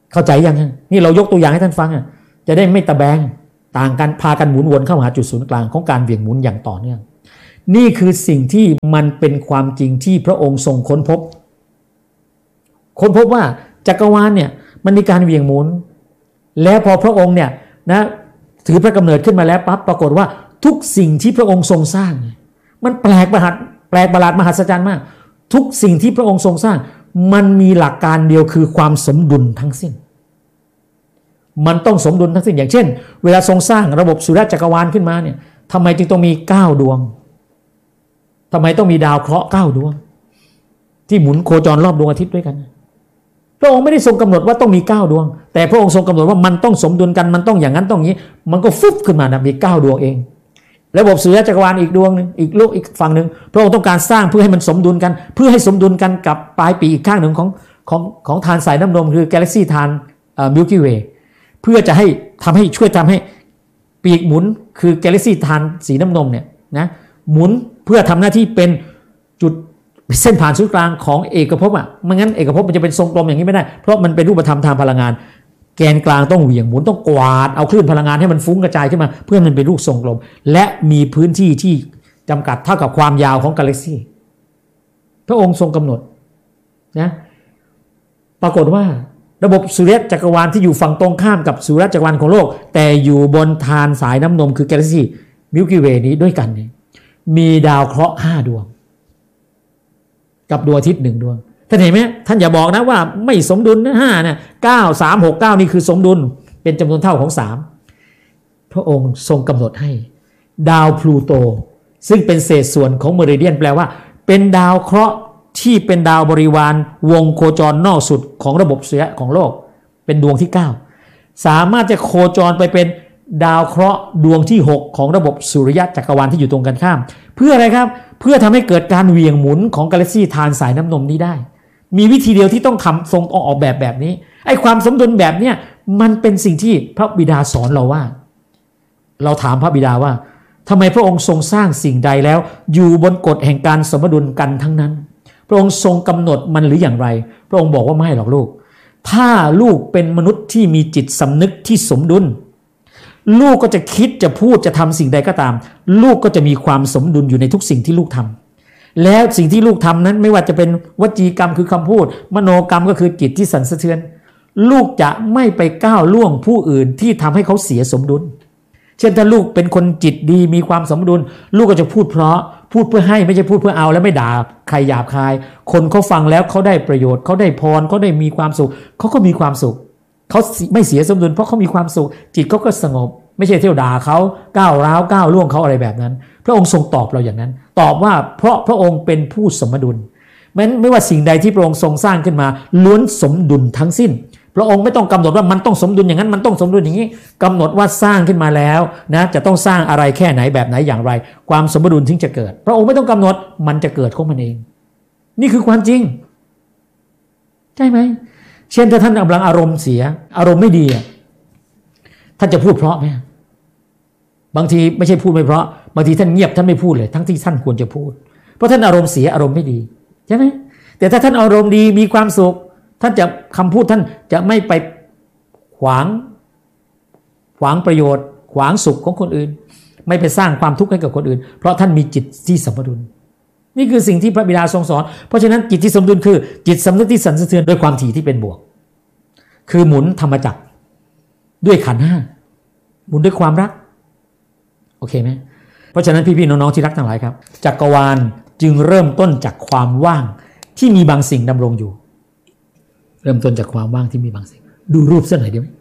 เข้าใจยังนี่เรายกตัวอย่างให้ท่านฟังอ่ะจะได้ไม่ตะแบงต่างกันพากันหมุนวนเข้าหาจุดศูนย์กลางของการเหวี่ยงหมุนอย่างต่อเนื่องนี่คือสิ่งที่มันเป็นความจริงที่พระองค์ทรงค้นพบค้นพบว่าจักรวาลเนี่ยมันมีการเหวี่ยงหมุนแล้วพอพระองค์เนี่ยนะถือพระกำเนิดขึ้นมาแล้วปั๊บปรากฏว่าทุกสิ่งที่พระองค์ทรงสร้างมันแปลกประหลาดแปลกประหลาดมหัศจรรย์มากทุกสิ่งที่พระองค์ทรงสร้างมันมีหลักการเดียวคือความสมดุลทั้งสิ้นมันต้องสมดุลทั้งสิ้นอย่างเช่นเวลาทรงสร้างระบบสุริยะจักรวาลขึ้นมาเนี่ยทำไมจึงต้องมีเก้าดวงทำไมต้องมีดาวเคราะห์เก้าดวงที่หมุนโคจรรอบดวงอาทิตย์ด้วยกันพระองค์ไม่ได้ทรงกำหนดว่าต้องมีเก้าดวงแต่พระองค์ทรงกำหนดว่ามันต้องสมดุลกันมันต้องอย่างนั้นต้องอย่างนี้มันก็ฟุบขึ้นมานะมีเก้าดวงเองระบบสุริยะจักรวาลอีกดวงนึงอีกโลกอีกฝั่งนึงพระองค์ต้องการสร้างเพื่อให้มันสมดุลกันเพื่อให้สมดุลกันกับปลายปีอีกข้างหนึ่งของของของธารสายน้ำนมคือกาแล็กซี่ธารมิลกี้เวย์เพื่อจะให้ทำให้ช่วยทำให้ปีกหมุนคือกาแล็กซี่ธารสีน้ำนมเนี่ยนะหมุนเพื่อทำหน้าที่เป็นจุดเส้นผ่านศูนย์กลางของเอกภพอ่ะไม่งั้นเอกภพมันจะเป็นทรงกลมอย่างนี้ไม่ได้เพราะมันเป็นรูปธรรมทางพลังงานแกนกลางต้องเหวี่ยงหมุนต้องกวาดเอาคลื่นพลังงานให้มันฟุ้งกระจายขึ้นมาเพื่อมันเป็นรูปทรงกลมและมีพื้นที่ที่จำกัดเท่ากับความยาวของกาแล็กซี่พระองค์ทรงกำหนดนะปรากฏว่าระบบสุริยะจักรวาลที่อยู่ฝั่งตรงข้ามกับสุริยะจักรวาลของโลกแต่อยู่บนธารสายน้ำนมคือกาแล็กซี่มิลกี้เวย์นี้ด้วยกันนี่มีดาวเคราะห์ห้าดวงกับดวงอาทิตย์หนึ่งดวงท่านเห็นไหมท่านอย่าบอกนะว่าไม่สมดุลนะห้าเนี่ยเก้าสามหกเก้านี่คือสมดุลเป็นจำนวนเท่าของสามพระองค์ทรงกำหนดให้ดาวพลูโตซึ่งเป็นเศษส่วนของเมริเดียนแปลว่าเป็นดาวเคราะห์ที่เป็นดาวบริวารวงโคจรนอกสุดของระบบสุริยะของโลกเป็นดวงที่เก้าสามารถจะโคจรไปเป็นดาวเคราะห์ดวงที่หกของระบบสุริยะจักรวาลที่อยู่ตรงกันข้ามเพื่ออะไรครับเพื่อทำให้เกิดการเหวี่ยงหมุนของกาแล็กซี่ธารสายน้ำนมนี้ได้มีวิธีเดียวที่ต้องทำทรงออกแบบแบบนี้ไอ้ความสมดุลแบบเนี้ยมันเป็นสิ่งที่พระบิดาสอนเราว่าเราถามพระบิดาว่าทำไมพระองค์ทรงสร้างสิ่งใดแล้วอยู่บนกฎแห่งการสมดุลกันทั้งนั้นพระองค์ทรงกำหนดมันหรืออย่างไรพระองค์บอกว่าไม่หรอกลูกถ้าลูกเป็นมนุษย์ที่มีจิตสำนึกที่สมดุลลูกก็จะคิดจะพูดจะทำสิ่งใดก็ตามลูกก็จะมีความสมดุลอยู่ในทุกสิ่งที่ลูกทำแล้วสิ่งที่ลูกทำนั้นไม่ว่าจะเป็นวจีกรรมคือคำพูดมโนกรรมก็คือจิตที่สั่นสะเทือนลูกจะไม่ไปก้าวล่วงผู้อื่นที่ทำให้เขาเสียสมดุลเช่นถ้าลูกเป็นคนจิตดีมีความสมดุลลูกก็จะพูดเพราะพูดเพื่อให้ไม่ใช่พูดเพื่อเอาแล้วไม่ด่าใครหยาบคายคนเขาฟังแล้วเขาได้ประโยชน์เขาได้พรเขาได้มีความสุขเขาก็มีความสุขเขาไม่เสียสมดุลเพราะเขามีความสุขจิตเขาก็สงบไม่ใช่เที่ยวด่าเขาก้าวร้าวก้าวล่วงเขาอะไรแบบนั้นพระองค์ทรงตอบเราอย่างนั้นตอบว่าเพราะพระองค์เป็นผู้สมดุลแม้ไม่ว่าสิ่งใดที่พระองค์ทรงสร้างขึ้นมาล้วนสมดุลทั้งสิ้นพระองค์ไม่ต้องกำหนดว่ามันต้องสมดุลอย่างนั้นมันต้องสมดุลอย่างนี้กำหนดว่าสร้างขึ้นมาแล้วนะจะต้องสร้างอะไรแค่ไหนแบบไหนอย่างไรความสมดุลถึงจะเกิดพระองค์ไม่ต้องกำหนดมันจะเกิดของมันเองนี่คือความจริงใช่ไหมเช่นถ้าท่านกำลังอารมณ์เสียอารมณ์ไม่ดีท่านจะพูดเพราะไหมบางทีไม่ใช่พูดไม่เพราะบางทีท่านเงียบท่านไม่พูดเลยทั้งที่ท่านควรจะพูดเพราะท่านอารมณ์เสียอารมณ์ไม่ดีใช่ไหมแต่ถ้าท่านอารมณ์ดีมีความสุขท่านจะคำพูดท่านจะไม่ไปขวางขวางประโยชน์ขวางสุขของคนอื่นไม่ไปสร้างความทุกข์ให้กับคนอื่นเพราะท่านมีจิตที่สมดุลนี่คือสิ่งที่พระบิดาทรงสอนเพราะฉะนั้นจิตที่สมดุลคือจิตสำนึกที่สั่นสะเทือนด้วยความถี่ที่เป็นบวกคือหมุนธรรมจักรด้วยขันธ์ห้าหมุนด้วยความรักโอเคไหมเพราะฉะนั้นพี่ๆน้องๆที่รักทั้งหลายครับจักรวาลจึงเริ่มต้นจากความว่างที่มีบางสิ่งดำรงอยู่เริ่มต้นจากความว่างที่มีบางสิ่งดูรูปสักหน่อยดีไหม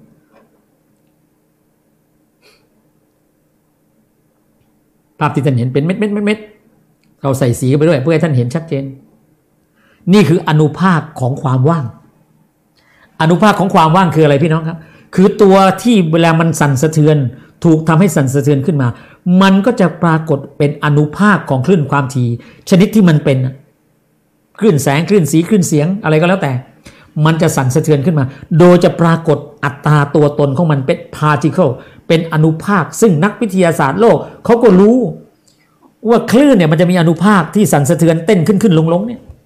ภาพที่ท่านเห็นเป็นเม็ดเม็ดเม็ดเม็ดเราใส่สีไปด้วยเพื่อให้ท่านเห็นชัดเจนนี่คืออนุภาคของความว่างอนุภาคของความว่างคืออะไรพี่น้องครับคือตัวที่เวลามันสั่นสะเทือนถูกทำให้สั่นสะเทือนขึ้นมามันก็จะปรากฏเป็นอนุภาคของคลื่นความถี่ชนิดที่มันเป็นคลื่นแสงคลื่นสีคลื่นเสียงอะไรก็แล้วแต่มันจะสั่นสะเทือนขึ้นมาโดยจะปรากฏอัตราตัวตนของมันเป็น particle เป็นอนุภาคซึ่งนักวิทยาศาสตร์โลกเขาก็รู้ว่าคลื่นเนี่ยมันจะมีอนุภาคที่สั่นสะเทือนเต้นขึ้นขึ้นลงลงเนี่ย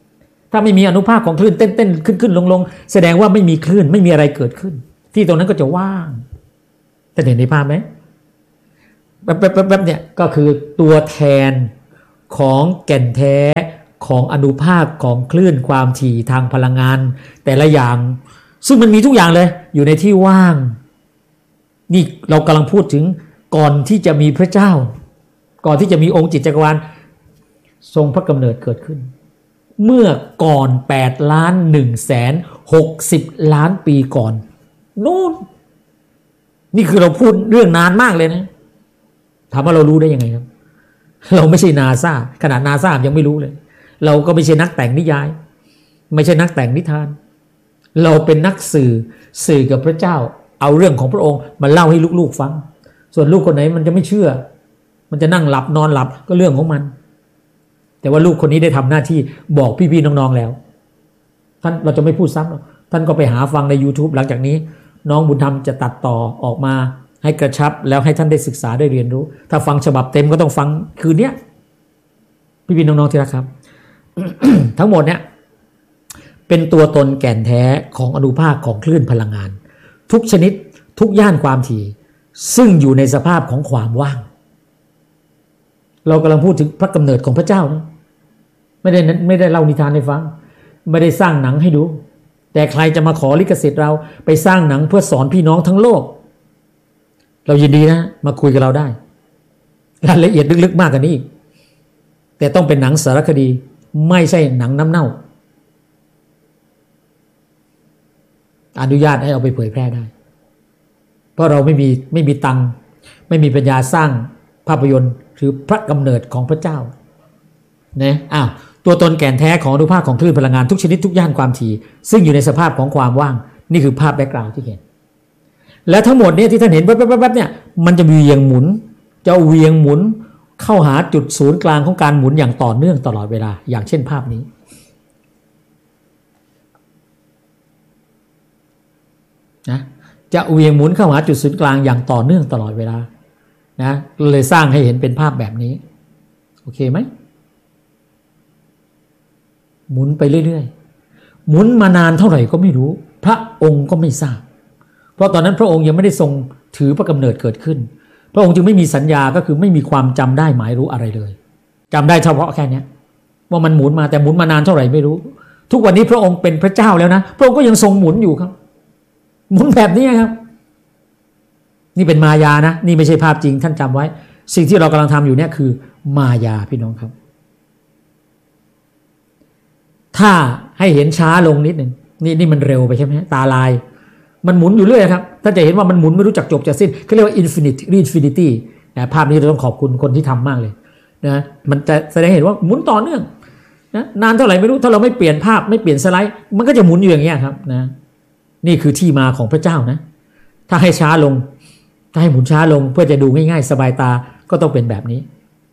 ถ้าไม่มีอนุภาคของคลื่นเต้นเต้นขึ้นขึ้นลงลงแสดงว่าไม่มีคลื่นไม่มีอะไรเกิดขึ้นที่ตรงนั้นก็จะว่างท่านเห็นในภาพไหมแบบแบบแบบเนี่ยก็คือตัวแทนของแก่นแท้ของอนุภาคของคลื่นความถี่ทางพลังงานแต่ละอย่างซึ่งมันมีทุกอย่างเลยอยู่ในที่ว่างนี่เรากำลังพูดถึงก่อนที่จะมีพระเจ้าก่อนที่จะมีองค์จิตจักรวาลทรงพระกำเนิดเกิดขึ้นเมื่อก่อนแปดล้านหนึ่งแสนหกสิบล้านปีก่อนนู่นนี่คือเราพูดเรื่องนานมากเลยนะถามว่าเรารู้ได้ยังไงครับเราไม่ใช่นาซาขนาดนาซายังไม่รู้เลยเราก็ไม่ใช่นักแต่งนิยายไม่ใช่นักแต่งนิทานเราเป็นนักสื่อสื่อกับพระเจ้าเอาเรื่องของพระองค์มาเล่าให้ลูกๆฟังส่วนลูกคนไหนมันจะไม่เชื่อมันจะนั่งหลับนอนหลับก็เรื่องของมันแต่ว่าลูกคนนี้ได้ทำหน้าที่บอกพี่ๆน้องๆแล้วท่านเราจะไม่พูดซ้ำหรอกท่านก็ไปหาฟังใน YouTube หลังจากนี้น้องบุญธรรมจะตัดต่อออกมาให้กระชับแล้วให้ท่านได้ศึกษาได้เรียนรู้ถ้าฟังฉบับเต็มก็ต้องฟังคืนนี้พี่ๆน้องๆที่รักครับ ทั้งหมดเนี่ยเป็นตัวตนแก่นแท้ของอนุภาคของคลื่นพลังงานทุกชนิดทุกย่านความถี่ซึ่งอยู่ในสภาพของความว่างเรากำลังพูดถึงพระกำเนิดของพระเจ้านะไม่ได้ไม่ได้เล่านิทานให้ฟังไม่ได้สร้างหนังให้ดูแต่ใครจะมาขอลิขสิทธิ์เราไปสร้างหนังเพื่อสอนพี่น้องทั้งโลกเรายินดีนะมาคุยกับเราได้รายละเอียดลึกๆมากกว่านี้อีกแต่ต้องเป็นหนังสารคดีไม่ใช่หนังน้ำเน่าอนุญาตให้เอาไปเผยแพร่ได้เพราะเราไม่มีไม่มีตังค์ไม่มีปัญญาสร้างภาพยนตร์หรือพระกำเนิดของพระเจ้านะอ้าวตัวตนแก่นแท้ของอนุภาคของคลื่นพลังงานทุกชนิดทุกย่านความถี่ซึ่งอยู่ในสภาพของความว่างนี่คือภาพแบ็กกราวด์ที่เห็นและทั้งหมดเนี่ยที่ท่านเห็นแวบๆๆเนี่ยมันจะเวียงหมุนจะเวียงหมุนเข้าหาจุดศูนย์กลางของการหมุนอย่างต่อเนื่องตลอดเวลาอย่างเช่นภาพนี้นะจะเวียงหมุนเข้าหาจุดศูนย์กลางอย่างต่อเนื่องตลอดเวลานะเลยสร้างให้เห็นเป็นภาพแบบนี้โอเคไหมหมุนไปเรื่อยๆหมุนมานานเท่าไหร่ก็ไม่รู้พระองค์ก็ไม่ทราบเพราะตอนนั้นพระองค์ยังไม่ได้ทรงถือพระกำเนิดเกิดขึ้นพระองค์จึงไม่มีสัญญาก็คือไม่มีความจำได้หมายรู้อะไรเลยจำได้เฉพาะแค่นี้ว่ามันหมุนมาแต่หมุนมานานเท่าไหร่ไม่รู้ทุกวันนี้พระองค์เป็นพระเจ้าแล้วนะพระองค์ก็ยังทรงหมุนอยู่ครับหมุนแบบนี้ครับนี่เป็นมายานะนี่ไม่ใช่ภาพจริงท่านจำไว้สิ่งที่เรากำลังทำอยู่เนี่ยคือมายาพี่น้องครับถ้าให้เห็นช้าลงนิดหนึ่งนี่นี่มันเร็วไปใช่ไหมตาลายมันหมุนอยู่เรื่อยครับท่านจะเห็นว่ามันหมุนไม่รู้จักจบจากสิ้นเขาเรียกว่า infinity infinity นะภาพนี้เราต้องขอบคุณคนที่ทำมากเลยนะมันจะแสดงเห็นว่าหมุนต่อเนื่องนะนานเท่าไหร่ไม่รู้ถ้าเราไม่เปลี่ยนภาพไม่เปลี่ยนสไลด์มันก็จะหมุนอยู่อย่างเงี้ยครับนะนี่คือที่มาของพระเจ้านะถ้าให้ช้าลงถ้าให้หมุนช้าลงเพื่อจะดูง่ายๆสบายตาก็ต้องเป็นแบบนี้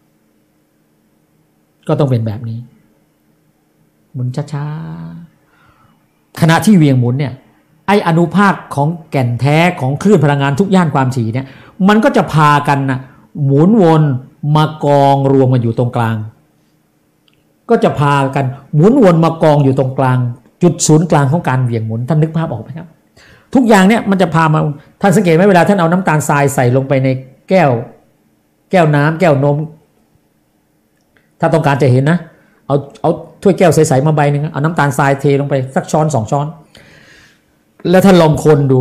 ก็ต้องเป็นแบบนี้หมุนช้าๆขณะที่เวียงหมุนเนี่ยไออนุภาคของแก่นแท้ของคลื่นพลังงานทุกย่านความถี่เนี่ยมันก็จะพากันนะหมุนวนมากองรวมกันอยู่ตรงกลางก็จะพากันหมุนวนมากองอยู่ตรงกลางจุดศูนย์กลางของการเวียงหมุนท่านนึกภาพออกไหมครับทุกอย่างเนี่ยมันจะพามาท่านสังเกตไหมเวลาท่านเอาน้ำตาลทรายใส่ลงไปในแก้วแก้วน้ำแก้วนมถ้าต้องการจะเห็นนะเอาเอาถ้วยแก้วใสๆมาใบหนึ่งเอาน้ำตาลทรายเทลงไปสักช้อนสองช้อนแล้วท่านลองคนดู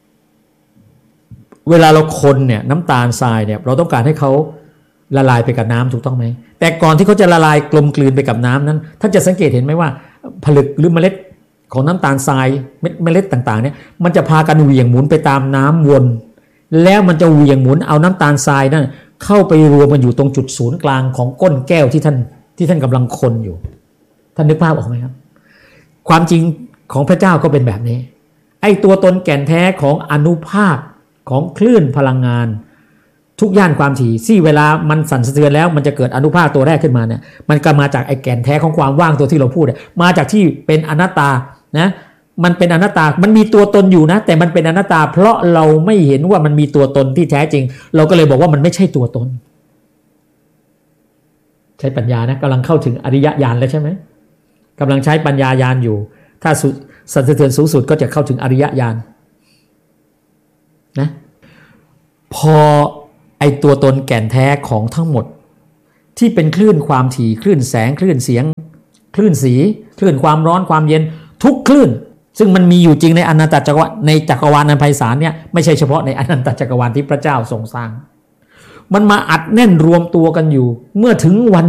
เวลาเราคนเนี่ยน้ำตาลทรายเนี่ยเราต้องการให้เขาละลายไปกับน้ำถูกต้องไหมแต่ก่อนที่เขาจะละลายกลมกลืนไปกับน้ำนั้นท่านจะสังเกตเห็นไหมว่าผลึกหรือเมล็ดของน้ำตาลทรายเม็ดเมล็ดต่างๆเนี่ยมันจะพากันเหวี่ยงหมุนไปตามน้ำวนแล้วมันจะเหวี่ยงหมุนเอาน้ำตาลทรายนั่นเข้าไปรวมมันอยู่ตรงจุดศูนย์กลางของก้นแก้วที่ท่านที่ท่านกำลังคนอยู่ท่านนึกภาพออกไหมครับความจริงของพระเจ้าก็เป็นแบบนี้ไอ้ตัวตนแก่นแท้ของอนุภาคของคลื่นพลังงานทุกย่านความถี่ที่เวลามันสั่นสะเทือนแล้วมันจะเกิดอนุภาคตัวแรกขึ้นมาเนี่ยมันก็มาจากไอ้แก่นแท้ของความว่างตัวที่เราพูดมาจากที่เป็นอนัตตานะมันเป็นอนัตตามันมีตัวตนอยู่นะแต่มันเป็นอนัตตาเพราะเราไม่เห็นว่ามันมีตัวตนที่แท้จริงเราก็เลยบอกว่ามันไม่ใช่ตัวตนใช้ปัญญานะกำลังเข้าถึงอริยญาณแล้วใช่ไหมกำลังใช้ปัญญายานอยู่ถ้าสั่นสะเทือนสูงสุดก็จะเข้าถึงอริยญาณนะพอไอตัวตนแก่นแท้ของทั้งหมดที่เป็นคลื่นความถี่คลื่นแสงคลื่นเสียงคลื่นสีคลื่นความร้อนความเย็นทุกคลื่นซึ่งมันมีอยู่จริงในอนันตจักรวาลในจักรวาลอันไพศาลเนี่ยไม่ใช่เฉพาะในอนันตจักรวาลที่พระเจ้าทรงสร้างมันมาอัดแน่นรวมตัวกันอยู่เมื่อถึงวัน